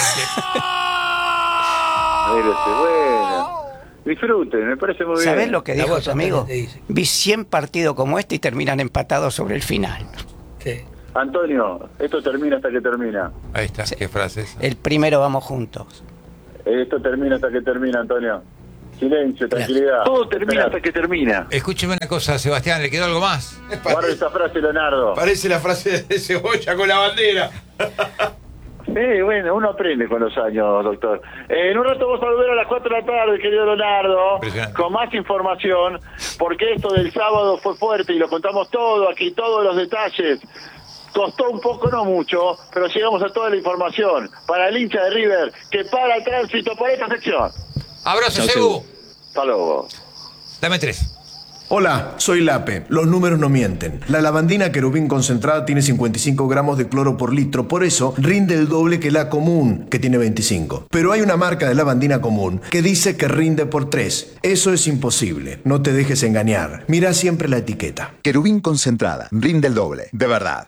[SPEAKER 9] Mírese, bueno. Disfruten, me parece muy bien.
[SPEAKER 4] ¿Sabés lo que
[SPEAKER 1] La
[SPEAKER 4] dijo
[SPEAKER 1] voz
[SPEAKER 4] tu amigo?
[SPEAKER 1] te dice.
[SPEAKER 4] Vi cien partidos como este y terminan empatados sobre el final.
[SPEAKER 1] Sí.
[SPEAKER 9] Antonio, esto termina hasta que termina.
[SPEAKER 2] Ahí está, qué frase es.
[SPEAKER 4] El primero vamos juntos.
[SPEAKER 9] Esto termina hasta que termina, Antonio. Silencio, tranquilidad. Todo termina hasta que termina.
[SPEAKER 2] Escúcheme una cosa, Sebastián, ¿le quedó algo más?
[SPEAKER 9] Guarda esa frase, Leonardo.
[SPEAKER 3] Parece la frase de Cebolla con la bandera.
[SPEAKER 9] Sí, bueno, uno aprende con los años, doctor. Eh, en un rato vamos a volver a las cuatro de la tarde, querido Leonardo,
[SPEAKER 2] Impresionante.
[SPEAKER 9] con más información, porque esto del sábado fue fuerte y lo contamos todo aquí, todos los detalles. Costó un poco, no mucho, pero llegamos a toda la información para el hincha de River que para el tránsito por esta sección.
[SPEAKER 2] Abrazo, Sebu.
[SPEAKER 9] Hasta luego.
[SPEAKER 2] Dame tres.
[SPEAKER 11] Hola, soy Lape. Los números no mienten. La lavandina querubín concentrada tiene cincuenta y cinco gramos de cloro por litro, por eso rinde el doble que la común, que tiene veinticinco. Pero hay una marca de lavandina común que dice que rinde por tres. Eso es imposible. No te dejes engañar. Mira siempre la etiqueta.
[SPEAKER 10] Querubín concentrada. Rinde el doble. De verdad.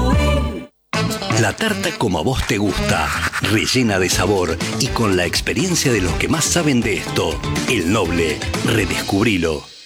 [SPEAKER 12] La tarta como a vos te gusta, rellena de sabor y con la experiencia de los que más saben de esto. El Noble, redescubrilo.